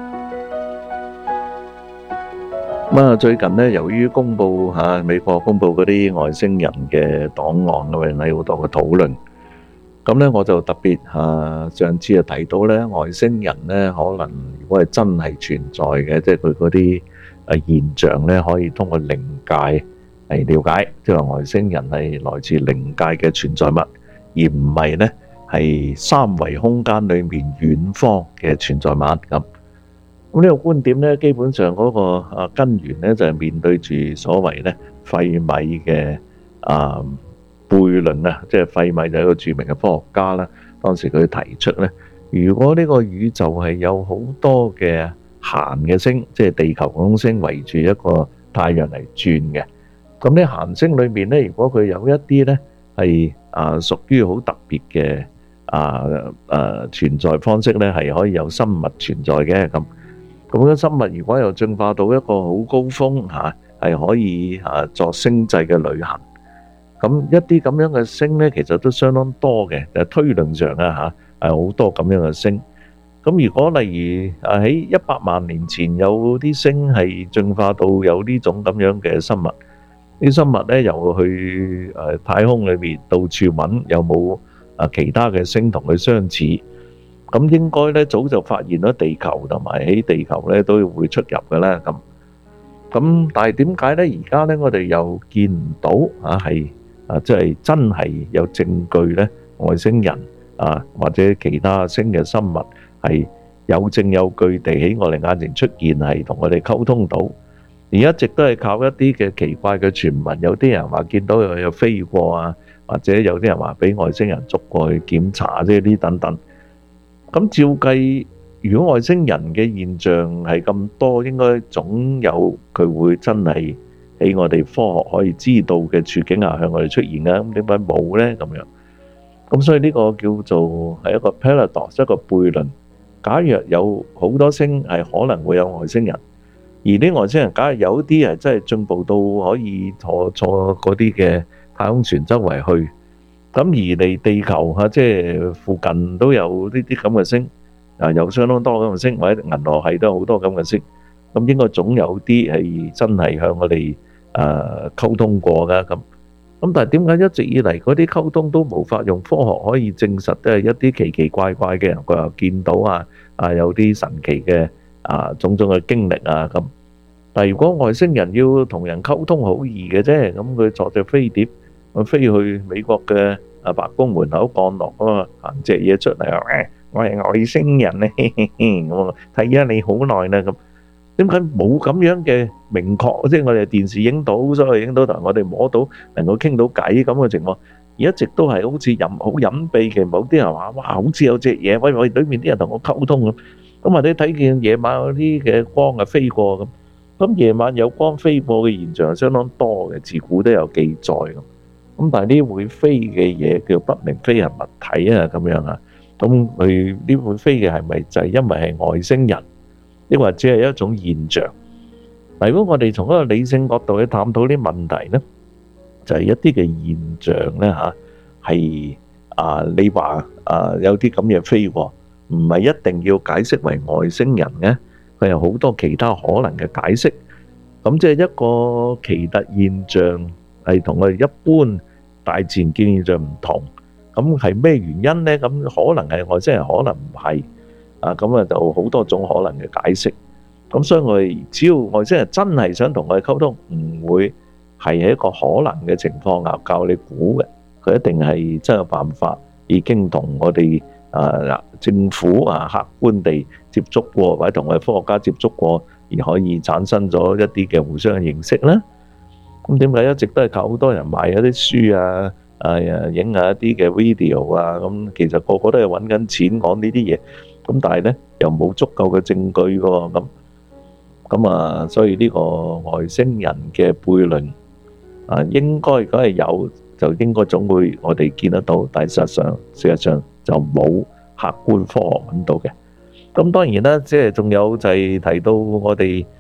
咁啊，最近咧，由於公佈嚇美國公佈嗰啲外星人嘅檔案咁樣，有好多嘅討論。咁咧，我就特別嚇上次就提到咧，外星人咧可能如果係真係存在嘅，即係佢嗰啲誒現象咧，可以通過靈界嚟了解，即係話外星人係來自靈界嘅存在物，而唔係咧係三維空間裡面遠方嘅存在物咁。咁呢個觀點咧，基本上嗰個啊根源咧就係面對住所謂咧費米嘅啊悖論啊，即係費米就係一個著名嘅科學家啦。當時佢提出咧，如果呢個宇宙係有好多嘅閒嘅星，即係地球嗰種星圍住一個太陽嚟轉嘅，咁呢閒星裏面咧，如果佢有一啲咧係啊屬於好特別嘅啊啊存在方式咧，係可以有生物存在嘅咁。咁嘅生物如果又進化到一個好高峰嚇，係可以嚇作星際嘅旅行。咁一啲咁樣嘅星咧，其實都相當多嘅，就推論上啊嚇係好多咁樣嘅星。咁如果例如啊喺一百萬年前有啲星係進化到有呢種咁樣嘅生物，啲生物咧又去誒太空裏邊到處揾有冇啊其他嘅星同佢相似。咁應該咧早就發現咗地球，同埋喺地球咧都會出入嘅啦。咁咁，但係點解咧？而家咧我哋又見唔到啊，係啊，即係真係有證據咧，外星人啊或者其他星嘅生物係有證有據地喺我哋眼前出現，係同我哋溝通到。而一直都係靠一啲嘅奇怪嘅傳聞，有啲人話見到有有飛過啊，或者有啲人話俾外星人捉過去檢查，即係呢等等。咁照計，如果外星人嘅現象係咁多，應該總有佢會真係喺我哋科學可以知道嘅處境下向我哋出現嘅。咁點解冇呢？咁樣咁所以呢個叫做係一個 paradox，一個悖論。假若有好多星係可能會有外星人，而啲外星人假如有啲係真係進步到可以坐坐嗰啲嘅太空船周圍去。咁而嚟地球嚇，即係附近都有呢啲咁嘅星，啊有相當多咁嘅星，或者銀河系都有好多咁嘅星。咁應該總有啲係真係向我哋誒溝通過㗎。咁咁但係點解一直以嚟嗰啲溝通都無法用科學可以證實，都係一啲奇奇怪怪嘅人佢又見到啊啊有啲神奇嘅啊種種嘅經歷啊咁。但係如果外星人要同人溝通好易嘅啫，咁佢坐隻飛碟。我飛去美國嘅啊白宮門口降落啊嘛，行隻嘢出嚟話，誒，我係外星人咧，我睇咗你好耐啦咁。點解冇咁樣嘅明確？即係我哋電視影到，所以影到同我哋摸到，能夠傾到偈咁嘅情況，而一直都係好似隱好隱蔽嘅。某啲人話，哇，好似有隻嘢，喂喂，裏面啲人同我溝通咁。咁或者睇見夜晚嗰啲嘅光啊飛過咁。咁夜晚有光飛過嘅現象係相當多嘅，自古都有記載咁。咁但係呢會飛嘅嘢叫不明飛行物體啊，咁樣啊，咁佢呢會飛嘅係咪就係因為係外星人，抑或者係一種現象？嗱，如果我哋從一個理性角度去探討啲問題咧，就係一啲嘅現象咧嚇，係啊，你話啊有啲咁嘢飛過，唔係一定要解釋為外星人嘅，佢有好多其他可能嘅解釋。咁即係一個奇特現象係同我哋一般大自然見現象唔同，咁係咩原因呢？咁可能係外星人，可能唔係啊。咁啊，就好多種可能嘅解釋。咁所以我哋只要外星人真係想同我哋溝通，唔會係一個可能嘅情況下教你估嘅，佢一定係真有辦法已經同我哋啊政府啊客觀地接觸過，或者同我哋科學家接觸過，而可以產生咗一啲嘅互相嘅認識咧。咁點解一直都係靠好多人賣一啲書啊，啊影下一啲嘅 video 啊？咁其實個個都係揾緊錢講呢啲嘢，咁但係咧又冇足夠嘅證據嘅喎，咁咁啊，所以呢個外星人嘅悖論啊，應該如果係有，就應該總會我哋見得到，但係事實上事實上就冇客觀科學揾到嘅。咁當然啦，即係仲有就係提到我哋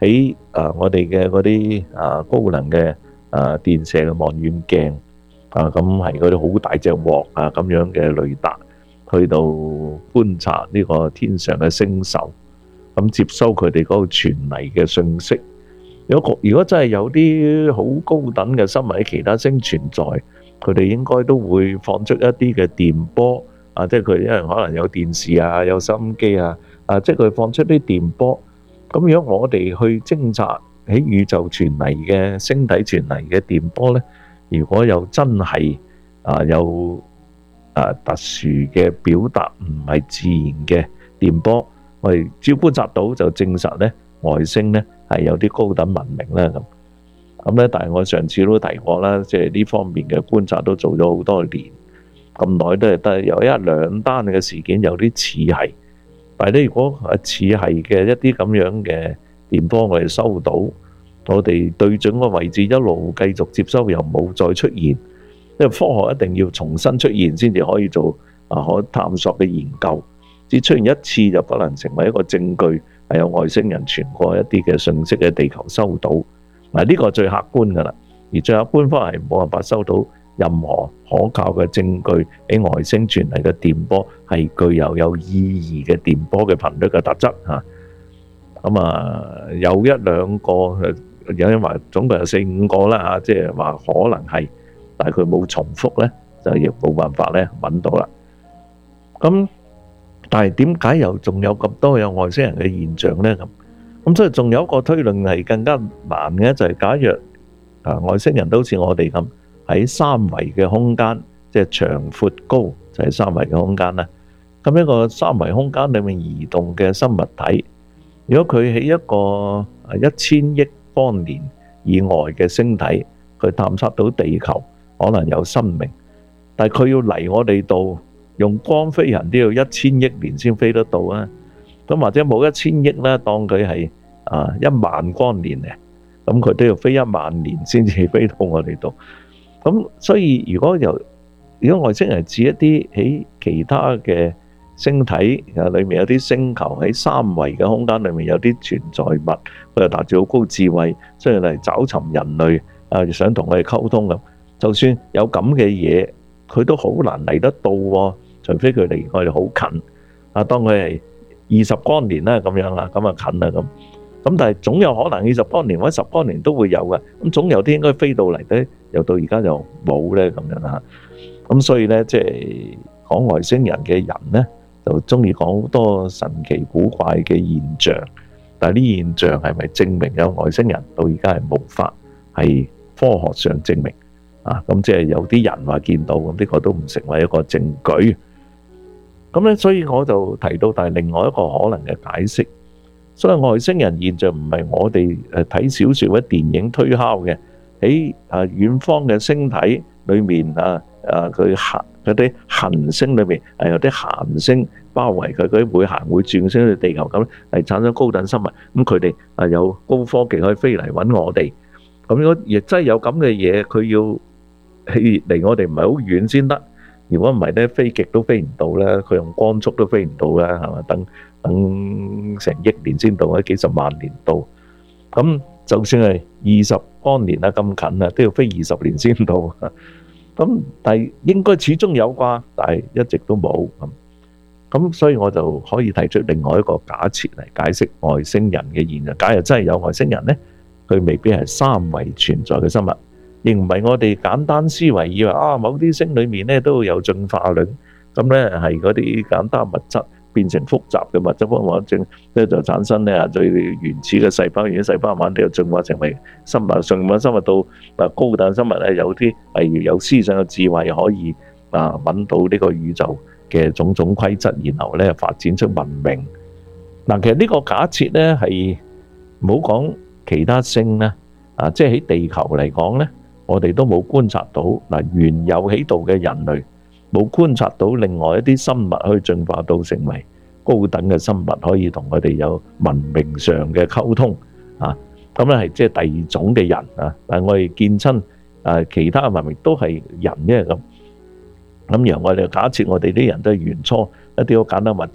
喺啊我哋嘅嗰啲啊高能嘅啊電射嘅望遠鏡啊，咁係嗰啲好大隻鑊啊咁樣嘅雷達，去到觀察呢個天上嘅星宿，咁接收佢哋嗰個傳嚟嘅信息。如果如果真係有啲好高等嘅生物喺其他星存在，佢哋應該都會放出一啲嘅電波啊，即係佢因為可能有電視啊、有收音機啊，啊，即係佢放出啲電波。咁如果我哋去偵察喺宇宙傳嚟嘅星體傳嚟嘅電波呢，如果有真係啊有啊特殊嘅表達，唔係自然嘅電波，我哋只要觀察到就證實呢外星呢係有啲高等文明啦咁。咁咧，但係我上次都提過啦，即係呢方面嘅觀察都做咗好多年，咁耐都係得有一兩單嘅事件有啲似係，但係咧如果係似係嘅一啲咁樣嘅電波我哋收到，我哋對準個位置一路繼續接收又冇再出現，因為科學一定要重新出現先至可以做啊可探索嘅研究，只出現一次就不能成為一個證據係有外星人傳過一啲嘅信息喺地球收到。嗱，呢個最客觀㗎啦，而最客觀方係冇辦法收到任何可靠嘅證據喺外星傳嚟嘅電波係具有有意義嘅電波嘅頻率嘅特質嚇。咁啊，有一兩個有人話總共有四五個啦嚇，即係話可能係，但係佢冇重複咧，就亦冇辦法咧揾到啦。咁但係點解又仲有咁多有外星人嘅現象咧？咁咁所以仲有一個推論係更加難嘅，就係假若啊外星人都好似我哋咁喺三維嘅空間，即係長闊高就係三維嘅空間啦。咁一個三維空間裡面移動嘅生物體，如果佢喺一個啊一千億光年以外嘅星體，佢探測到地球可能有生命，但係佢要嚟我哋度用光飛行都要一千億年先飛得到啊！咁或者冇一千億咧，當佢係啊一萬光年咧，咁佢都要飛一萬年先至飛到我哋度。咁所以如果由如果外星人指一啲喺其他嘅星體啊裏面有啲星球喺三維嘅空間裏面有啲存在物，佢又達至好高智慧，所以嚟找尋人類啊，想同我哋溝通咁。就算有咁嘅嘢，佢都好難嚟得到喎，除非佢離我哋好近啊。當佢係二十光年啦，咁樣啦，咁啊近啦咁。咁但係總有可能二十光年或者十光年都會有嘅。咁總有啲應該飛到嚟咧，又到而家就冇咧咁樣啦。咁所以咧，即係講外星人嘅人咧，就中意講好多神奇古怪嘅現象。但係呢現象係咪證明有外星人？到而家係無法係科學上證明啊。咁即係有啲人話見到，咁呢個都唔成為一個證據。咁咧，所以我就提到，但係另外一個可能嘅解釋，所以外星人現象唔係我哋誒睇小説或者電影推敲嘅，喺啊遠方嘅星體裏面啊啊佢行嗰啲行星裏面係有啲行星包圍佢，佢會行會轉星去地球咁，係產生高等生物。咁佢哋啊有高科技可以飛嚟揾我哋。咁如果亦真係有咁嘅嘢，佢要去離我哋唔係好遠先得。如果唔係咧，飛極都飛唔到咧，佢用光速都飛唔到啦，係嘛？等等成億年先到，或者幾十萬年到。咁就算係二十光年啊咁近啊，都要飛二十年先到。咁但係應該始終有啩，但係一直都冇咁。咁所以我就可以提出另外一個假設嚟解釋外星人嘅現象。假如真係有外星人咧，佢未必係三維存在嘅生物。亦唔係我哋簡單思維以為啊，某啲星裡面咧都會有進化論，咁咧係嗰啲簡單物質變成複雜嘅物質，或或者咧就產生咧最原始嘅細胞，原始細胞慢慢地又進化成為生物，上物生物到啊高等生物咧，有啲例如有思想嘅智慧，可以啊揾到呢個宇宙嘅種種規則，然後咧發展出文明。嗱，其實呢個假設咧係唔好講其他星咧，啊，即係喺地球嚟講咧。我哋都冇觀察到嗱，原有喺度嘅人類冇觀察到另外一啲生物可以進化到成為高等嘅生物，可以同佢哋有文明上嘅溝通啊。咁咧係即係第二種嘅人啊。但係我哋見親啊，其他嘅文明都係人啫咁。咁然後我哋假設我哋啲人都係原初一啲好簡單物質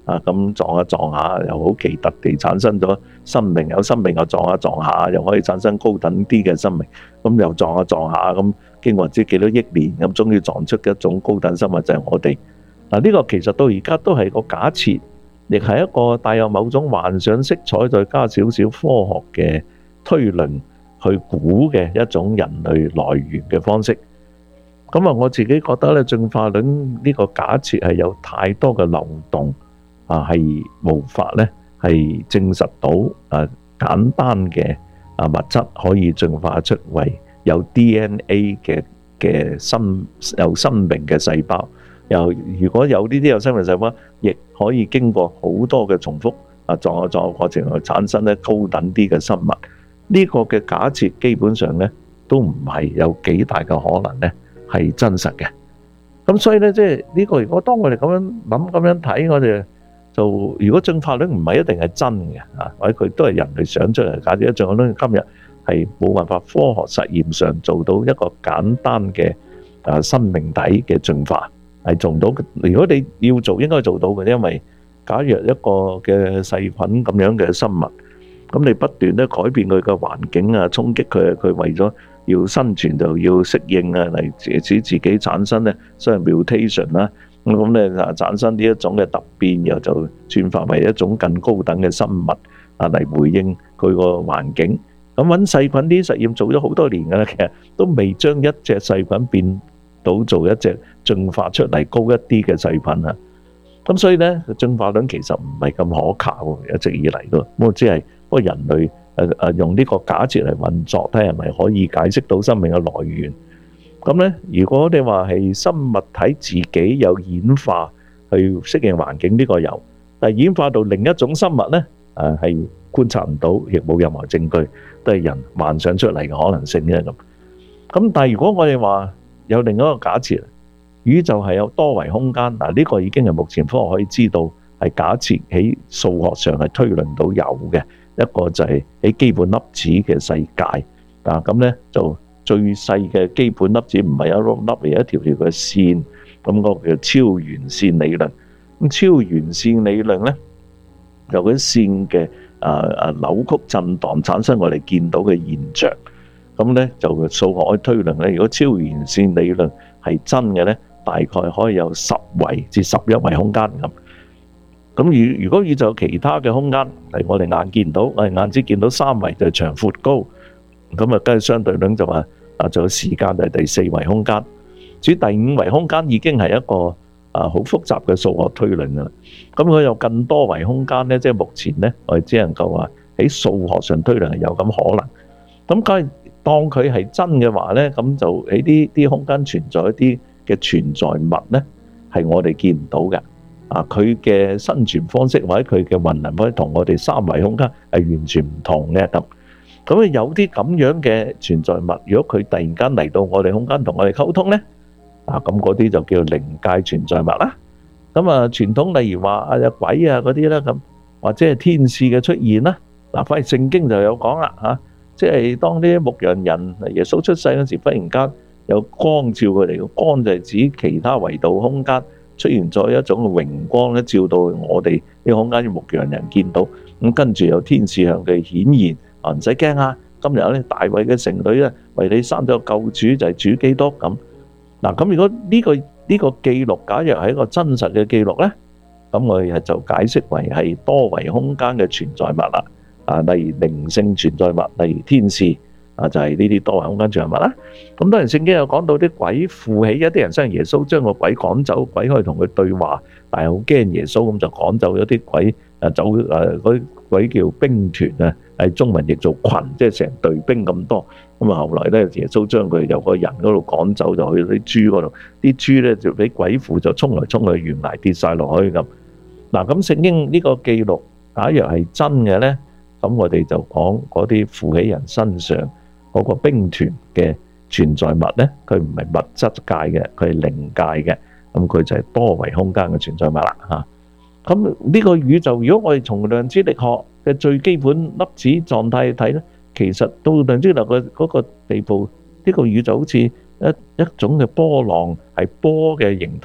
啊，咁撞下撞下又好奇特地產生咗生命，有生命又撞下撞下又可以產生高等啲嘅生命，咁又撞下撞下咁經過唔知幾多億年，咁終於撞出一種高等生物就係我哋。嗱，呢個其實到而家都係個假設，亦係一個帶有某種幻想色彩，再加少少科學嘅推論去估嘅一種人類來源嘅方式。咁啊，我自己覺得咧，進化論呢個假設係有太多嘅漏洞啊，係無法咧係證實到啊簡單嘅啊物質可以進化出為有 D N A 嘅嘅生有生命嘅細胞。又如果有呢啲有生命細胞，亦可以經過好多嘅重複啊撞下撞下過程去產生咧高等啲嘅生物。呢個嘅假設基本上咧都唔係有幾大嘅可能咧係真實嘅。咁所以咧，即係呢個如果當我哋咁樣諗咁樣睇，我哋就如果進化論唔係一定係真嘅啊，或者佢都係人類想出嚟嘅假設，進化論今日係冇辦法科學實驗上做到一個簡單嘅啊生命體嘅進化。係做唔到，如果你要做，應該做到嘅，因為假如一個嘅細菌咁樣嘅生物，咁你不斷咧改變佢嘅環境啊，衝擊佢，佢為咗要生存就要適應啊，嚟使自己產生咧所謂 mutation 啦，咁咁咧啊產生呢一種嘅突變，然後就轉化為一種更高等嘅生物啊嚟回應佢個環境。咁揾細菌啲實驗做咗好多年㗎啦，其實都未將一隻細菌變到做一隻進化出嚟高一啲嘅細菌啊，咁所以咧進化論其實唔係咁可靠，一直以嚟都，咁只係不過人類誒誒用呢個假設嚟運作，睇係咪可以解釋到生命嘅來源。咁咧，如果你話係生物體自己有演化去適應環境，呢個有，但係演化到另一種生物咧，誒係觀察唔到，亦冇任何證據，都係人幻想出嚟嘅可能性啫咁。咁但係如果我哋話，有另一個假設，宇宙係有多維空間。嗱，呢個已經係目前科學可以知道係假設喺數學上係推論到有嘅一個就係喺基本粒子嘅世界。嗱，咁咧就最細嘅基本粒子唔係一粒粒，而係一條條嘅線，咁嗰個叫超弦線理論。咁超弦線理論咧，由嗰啲線嘅啊啊扭曲震盪產生我哋見到嘅現象。咁咧就數學可以推論咧，如果超弦線理論係真嘅咧，大概可以有十維至十一維空間咁。咁如如果宇宙有其他嘅空間，係我哋眼見到，我哋眼只見到三維就係長闊高，咁啊跟住相對論就話啊，仲有時間就係第四維空間。至於第五維空間已經係一個啊好複雜嘅數學推論噶啦。咁佢有更多維空間咧，即係目前咧，我哋只能夠話喺數學上推論係有咁可能。咁梗係。當佢係真嘅話咧，咁就喺呢啲空間存在一啲嘅存在物咧，係我哋見唔到嘅。啊，佢嘅生存方式或者佢嘅運能可以同我哋三維空間係完全唔同嘅咁。咁啊有啲咁樣嘅存在物，如果佢突然間嚟到我哋空間同我哋溝通咧，啊咁嗰啲就叫靈界存在物啦。咁啊傳統例如話啊有鬼啊嗰啲啦咁，或者係天使嘅出現啦。嗱，反而聖經就有講啦嚇。即係當啲牧羊人耶穌出世嗰時，忽然間有光照佢哋，個光就係指其他維度空間出現咗一種榮光咧，照到我哋呢個空間嘅牧羊人見到。咁跟住有天使向佢顯現，啊唔使驚啊！今日咧大衛嘅城裏咧為你生咗救主，就係主基督咁。嗱咁如果呢個呢個記錄假若係一個真實嘅記錄咧，咁我哋就解釋為係多維空間嘅存在物啦。啊，例如靈性存在物，例如天使，啊就係呢啲多維空間存在物啦。咁當然聖經有講到啲鬼附起，一啲人相信耶穌將個鬼趕走，鬼可以同佢對話，但係好驚耶穌，咁就趕走咗啲鬼，啊走誒嗰啲鬼叫兵團啊，係中文譯做群，即係成隊兵咁多。咁啊後來咧，耶穌將佢由個人嗰度趕走，就去啲豬嗰度，啲豬咧就俾鬼附，就衝嚟衝去，懸崖跌曬落去咁。嗱咁聖經呢個記錄，假若係真嘅咧，咁我哋就講嗰啲附喺人身上嗰個兵團嘅存在物咧，佢唔係物質界嘅，佢係靈界嘅，咁佢就係多維空間嘅存在物啦嚇。咁呢個宇宙，如果我哋從量子力學嘅最基本粒子狀態去睇咧，其實到量子力學嘅嗰個地步，呢個宇宙好似一一種嘅波浪，係波嘅形態，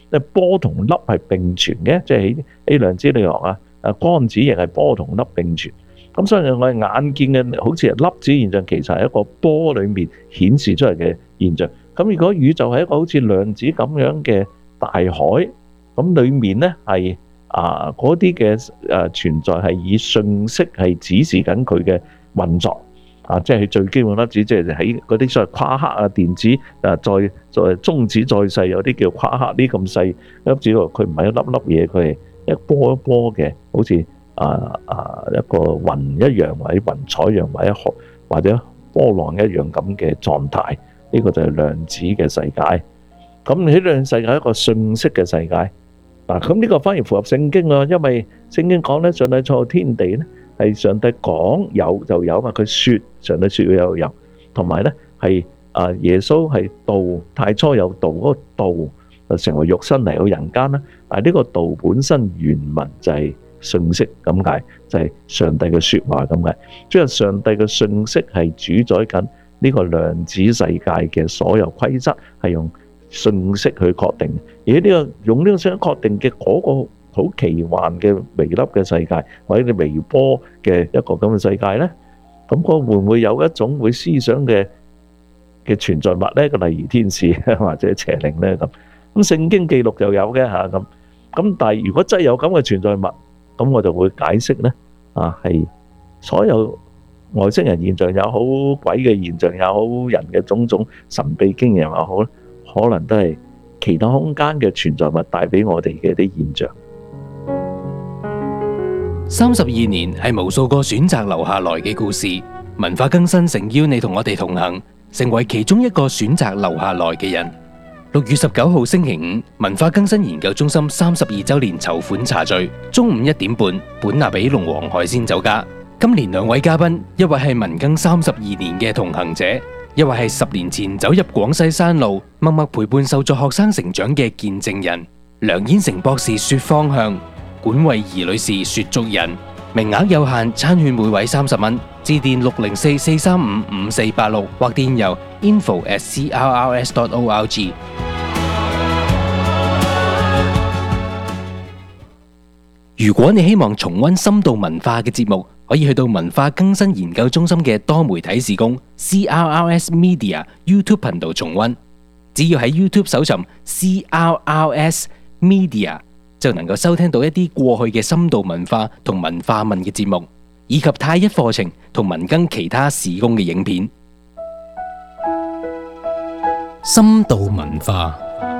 即係波同粒係並存嘅，即係喺 A 量子力學啊，啊光子亦係波同粒並存。咁所以我哋眼見嘅好似係粒子現象，其實係一個波裡面顯示出嚟嘅現象。咁如果宇宙係一個好似量子咁樣嘅大海，咁裡面咧係啊嗰啲嘅誒存在係以信息係指示緊佢嘅運作啊，即係最基本粒子，即係喺嗰啲所謂夸克啊電子啊，再再中子再細，有啲叫夸克呢咁細粒子，佢唔係一粒粒嘢，佢係一波一波嘅，好似啊啊一個雲一樣，或者雲彩一樣，或者或者波浪一樣咁嘅狀態。呢個就係量子嘅世界。咁呢兩世界係一個信息嘅世界。嗱，咁呢個反而符合聖經啊，因為聖經講咧，上帝創造天地咧係上帝講有就有嘛，佢説上帝説要有有，同埋咧係啊耶穌係道，太初有道，嗰個道就成為肉身嚟到人間啦。但係呢個道本身原文就係信息咁解，就係上帝嘅説話咁解，即係上帝嘅信息係主宰緊呢個量子世界嘅所有規則，係用信息去確定。而呢個用呢個信息確定嘅嗰個好奇幻嘅微粒嘅世界，或者你微波嘅一個咁嘅世界咧，咁嗰會唔會有一種會思想嘅嘅存在物咧？個例如天使或者邪靈咧咁。咁聖經記錄就有嘅嚇咁。咁但係如果真係有咁嘅存在物，咁我就會解釋咧啊，係所有外星人現象也好，鬼嘅現象也好，人嘅種種神秘經驗也好，可能都係其他空間嘅存在物帶俾我哋嘅啲現象。 三十二年係無數個選擇留下來嘅故事，文化更新誠邀你同我哋同行，成為其中一個選擇留下來嘅人。六月十九號星期五，文化更新研究中心三十二周年籌款茶聚，中午一點半，本拿比龍王海鮮酒家。今年兩位嘉賓，一位係文更三十二年嘅同行者，一位係十年前走入廣西山路，默默陪伴受助學生成長嘅見證人。梁燕成博士說方向，管慧儀女士說足印。名額有限，餐券每位三十蚊。致電六零四四三五五四八六或電郵 info at c r r s dot org。如果你希望重溫深度文化嘅節目，可以去到文化更新研究中心嘅多媒體事工 C R R S Media YouTube 頻道重溫。只要喺 YouTube 搜尋 C R R S Media， 就能夠收聽到一啲過去嘅深度文化同文化問嘅節目，以及太一課程同文更其他事工嘅影片。深度文化，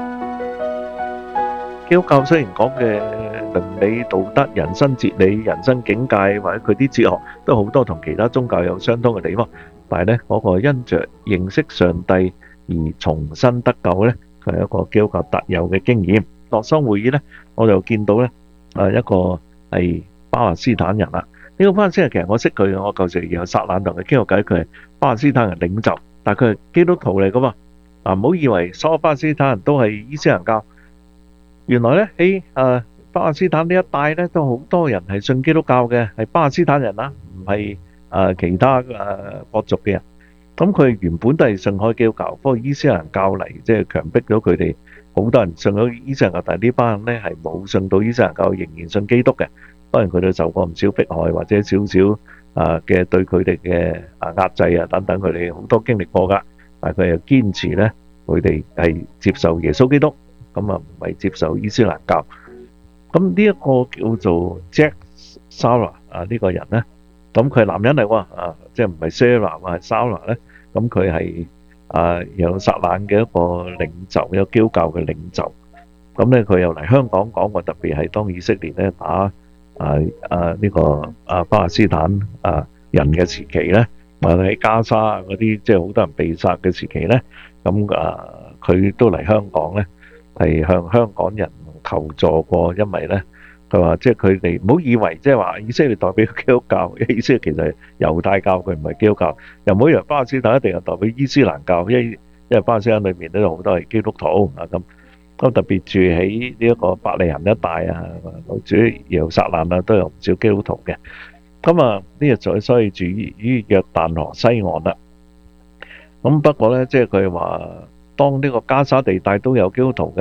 基督教雖然講嘅倫理道德、人生哲理、人生境界，或者佢啲哲學都好多同其他宗教有相通嘅地方，但係咧嗰個因着認識上帝而重新得救咧，佢係一個基督教特有嘅經驗。洛桑會議咧，我就見到咧，誒一個係巴勒斯坦人啦。呢個巴勒斯坦其實我識佢嘅，我舊時有撒冷同佢傾過偈，佢係巴勒斯坦人領袖，但係佢係基督徒嚟噶嘛。啊，唔好以為所有巴勒斯坦人都係伊斯蘭教，原來咧喺誒巴勒斯坦呢一帶咧都好多人係信基督教嘅，係巴勒斯坦人啦，唔係誒其他誒國族嘅人。咁佢原本都係信開基督教，不過伊斯蘭教嚟即係強迫咗佢哋，好多人信咗伊斯蘭教，但係呢班人咧係冇信到伊斯蘭教，仍然信基督嘅。當然佢哋受過唔少迫害或者少少啊嘅對佢哋嘅啊壓制啊等等，佢哋好多經歷過㗎。但係佢又堅持咧，佢哋係接受耶穌基督，咁啊唔係接受伊斯蘭教。咁呢一個叫做 Jack Sarah 啊呢個人咧，咁佢係男人嚟喎，啊即係唔係 Sarah 啊係 Sarah 咧，咁佢係啊有撒冷嘅一個領袖，有基督教嘅領袖。咁咧佢又嚟香港講過，特別係當以色列咧打啊啊呢個啊巴勒斯坦啊人嘅時期咧，或者喺加沙啊嗰啲即係好多人被殺嘅時期咧，咁啊佢都嚟香港咧，係向香港人求助過，因為咧佢話即係佢哋唔好以為即係話以色列代表基督教，因為以色列其實係猶太教，佢唔係基督教，又唔好以為巴勒斯坦一定係代表伊斯蘭教，因為因為巴勒斯坦裏面都有好多係基督徒啊咁。咁特別住喺呢一個伯利恆一帶啊，住喺耶路撒冷啊，都有唔少基督徒嘅。咁啊，呢個就所以住於約旦河西岸啦。咁不過咧，即係佢話當呢個加沙地帶都有基督徒㗎，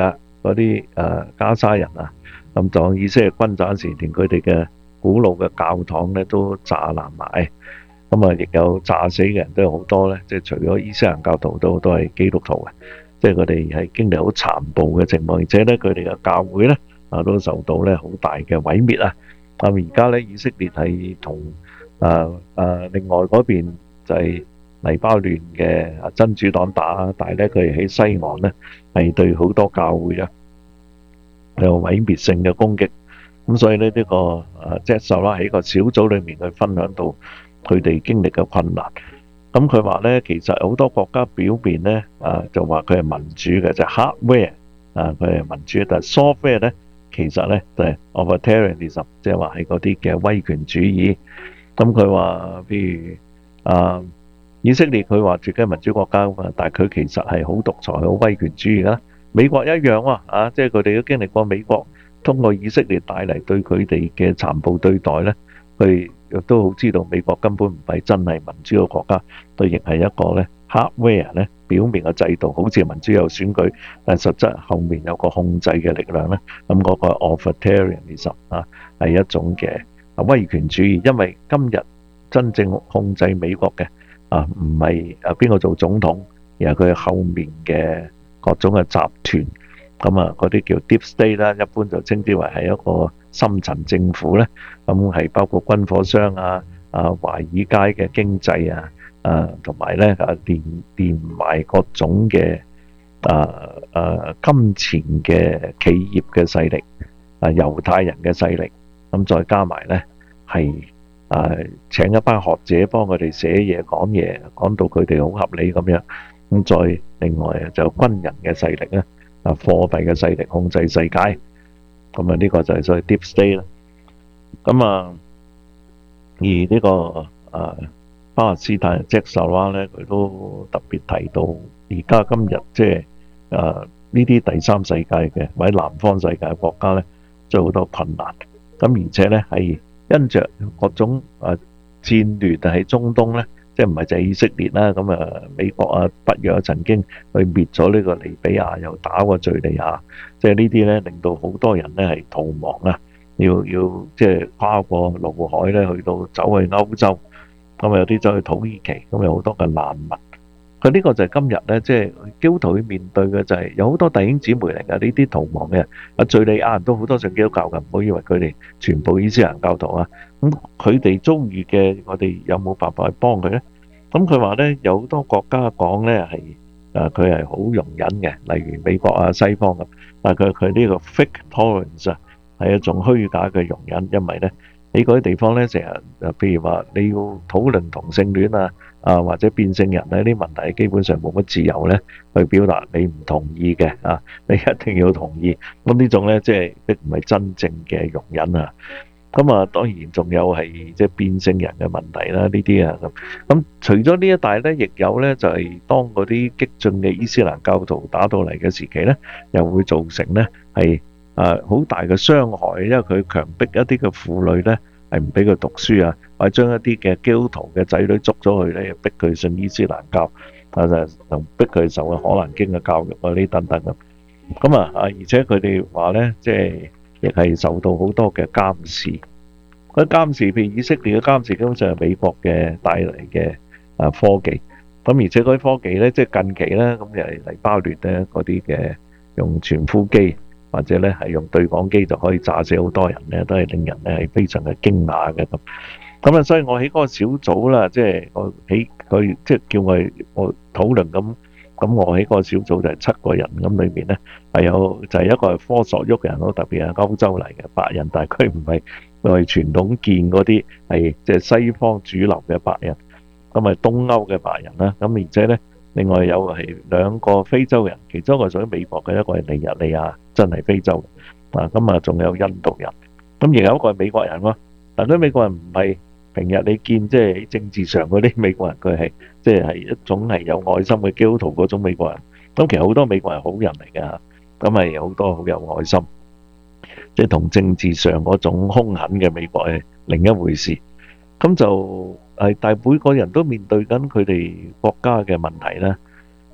嗰啲誒加沙人啊，咁就以色列軍陣時，連佢哋嘅古老嘅教堂咧都炸爛埋，咁啊亦有炸死嘅人都有好多咧，即係除咗伊斯蘭教徒都都係基督徒嘅，即係佢哋係經歷好殘暴嘅情況，而且咧佢哋嘅教會咧啊都受到咧好大嘅毀滅啊！咁而家咧以色列係同誒誒另外嗰邊就係黎巴嫩嘅真主黨打，但係咧佢哋喺西岸咧係對好多教會啊有毀滅性嘅攻擊，咁所以咧呢個誒即係受啦喺個小組裏面去分享到佢哋經歷嘅困難。咁佢話咧其實好多國家表面咧啊就話佢係民主嘅，就係 hardware 啊佢係民主，但係 software 咧其實咧就係 authoritarianism，即係話係嗰啲嘅威權主義。咁佢話譬如啊以色列佢話自己係民主國家嘛，但係佢其實係好獨裁、好威權主義啦。美國一樣喎，啊，即係佢哋都經歷過美國通過以色列帶嚟對佢哋嘅殘暴對待咧，佢亦都好知道美國根本唔係真係民主嘅國家，對亦係一個咧 hardware 咧表面嘅制度，好似民主有選舉，但係實質後面有個控制嘅力量咧，咁嗰個 authoritarianism 啊係一種嘅威權主義，因為今日真正控制美國嘅啊唔係啊邊個做總統，而係佢後面嘅各種嘅集團，咁啊嗰啲叫 deep state 啦，一般就稱之為係一個深層政府咧，咁係包括軍火商啊、啊華爾街嘅經濟啊、啊同埋咧啊連連埋各種嘅啊啊金錢嘅企業嘅勢力，啊猶太人嘅勢力，咁再加埋咧係啊請一班學者幫佢哋寫嘢講嘢，講到佢哋好合理咁樣。咁再另外就軍人嘅勢力咧，啊貨幣嘅勢力控制世界，咁啊呢個就係所謂 deep state 啦。咁啊而呢個啊巴勒斯坦嘅謝薩拉咧，佢都特別提到，而家今日即係啊呢啲第三世界嘅或者南方世界嘅國家咧，即係好多困難。咁而且咧係因着各種啊戰亂喺中東咧。即係唔係就係以色列啦，咁啊美國啊北約曾經去滅咗呢個利比亞，又打過敍利亞，即係呢啲咧令到好多人咧係逃亡啊，要要即係跨過陸海咧去到走去歐洲，咁啊有啲走去土耳其，咁有好多嘅難民。佢呢個就係今日咧，即係基督徒要面對嘅就係有好多弟兄姊妹嚟㗎，呢啲逃亡嘅人啊，敍利亞人都好多信基督教㗎，唔好以為佢哋全部伊斯蘭教徒啊。咁佢哋遭遇嘅，我哋有冇辦法去幫佢咧？咁佢話咧，有好多國家講咧係誒佢係好容忍嘅，例如美國啊、西方咁，但係佢佢呢個 fake tolerance 啊係一種虛假嘅容忍，因為咧喺嗰啲地方咧成日誒，譬如話你要討論同性戀啊啊或者變性人呢啲問題，基本上冇乜自由咧去表達你唔同意嘅啊，你一定要同意。咁呢種咧即係並唔係真正嘅容忍啊。咁啊，當然仲有係即係變性人嘅問題啦，呢啲啊咁。咁除咗呢一帶咧，亦有咧就係當嗰啲激進嘅伊斯蘭教徒打到嚟嘅時期咧，又會造成咧係啊好大嘅傷害，因為佢強迫一啲嘅婦女咧係唔俾佢讀書啊，或者將一啲嘅基督徒嘅仔女捉咗去咧，逼佢信伊斯蘭教啊，就同逼佢受嘅可蘭經嘅教育啊呢等等咁。咁啊啊，而且佢哋話咧，即係。亦係受到好多嘅監視，嗰啲監視譬如以色列嘅監視，根本就係美國嘅帶嚟嘅啊科技。咁而且嗰啲科技咧，即係近期咧，咁又係黎巴嫩咧嗰啲嘅用傳呼機或者咧係用對講機就可以炸死好多人咧，都係令人咧係非常嘅驚訝嘅咁。咁啊，所以我喺嗰個小組啦，即係我喺佢即係叫我我討論咁。咁我喺嗰個小組就係七個人，咁裏面咧係有就係一個係科索沃嘅人咯，特別係歐洲嚟嘅白人，但係佢唔係我哋傳統見嗰啲係即係西方主流嘅白人，咁係東歐嘅白人啦。咁而且咧，另外有係兩個非洲人，其中一個屬於美國嘅，一個係尼日利亞，真係非洲啊。咁啊，仲有印度人，咁而有一個係美國人喎。但係啲美國人唔係平日你見即係喺政治上嗰啲美國人，佢係。即係一種係有愛心嘅基督徒嗰種美國人，咁其實好多美國人好人嚟㗎，咁係好多好有愛心，即係同政治上嗰種兇狠嘅美國係另一回事。咁就係，但係每個人都面對緊佢哋國家嘅問題啦。咁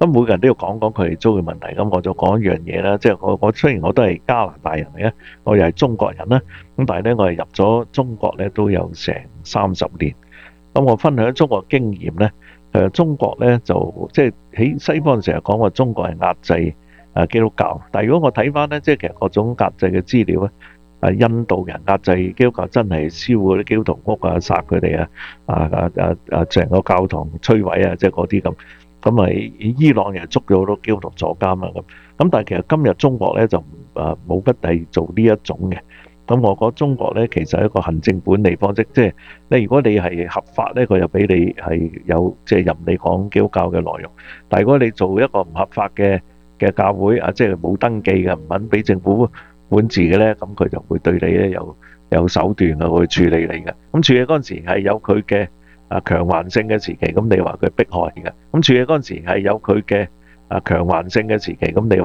咁每個人都要講講佢哋遭遇問題。咁我就講一樣嘢啦，即係我我雖然我都係加拿大人嚟嘅，我又係中國人啦，咁但係咧我係入咗中國咧都有成三十年。咁我分享中國經驗咧，誒中國咧就即係喺西方成日講話中國係壓制誒基督教，但係如果我睇翻咧，即係其實各種壓制嘅資料咧。啊！印度人壓制基督教真係燒嗰啲基督徒屋啊，殺佢哋啊！啊啊啊啊！成個教堂摧毀啊，即係嗰啲咁。咁咪伊朗又捉咗好多基督徒坐監啊咁。咁但係其實今日中國咧就啊冇乜係做呢一種嘅。咁我覺得中國咧其實係一個行政管理方式，即係你如果你係合法咧，佢又俾你係有即係任你講基督教嘅內容。但係如果你做一個唔合法嘅嘅教會啊，即係冇登記嘅，唔肯俾政府管治嘅咧，咁佢就會對你咧有有手段嘅去處理你嘅。咁處理嗰陣時係有佢嘅啊強還性嘅時期，咁你話佢迫害嘅。咁處理嗰陣時係有佢嘅啊強還性嘅時期，咁你。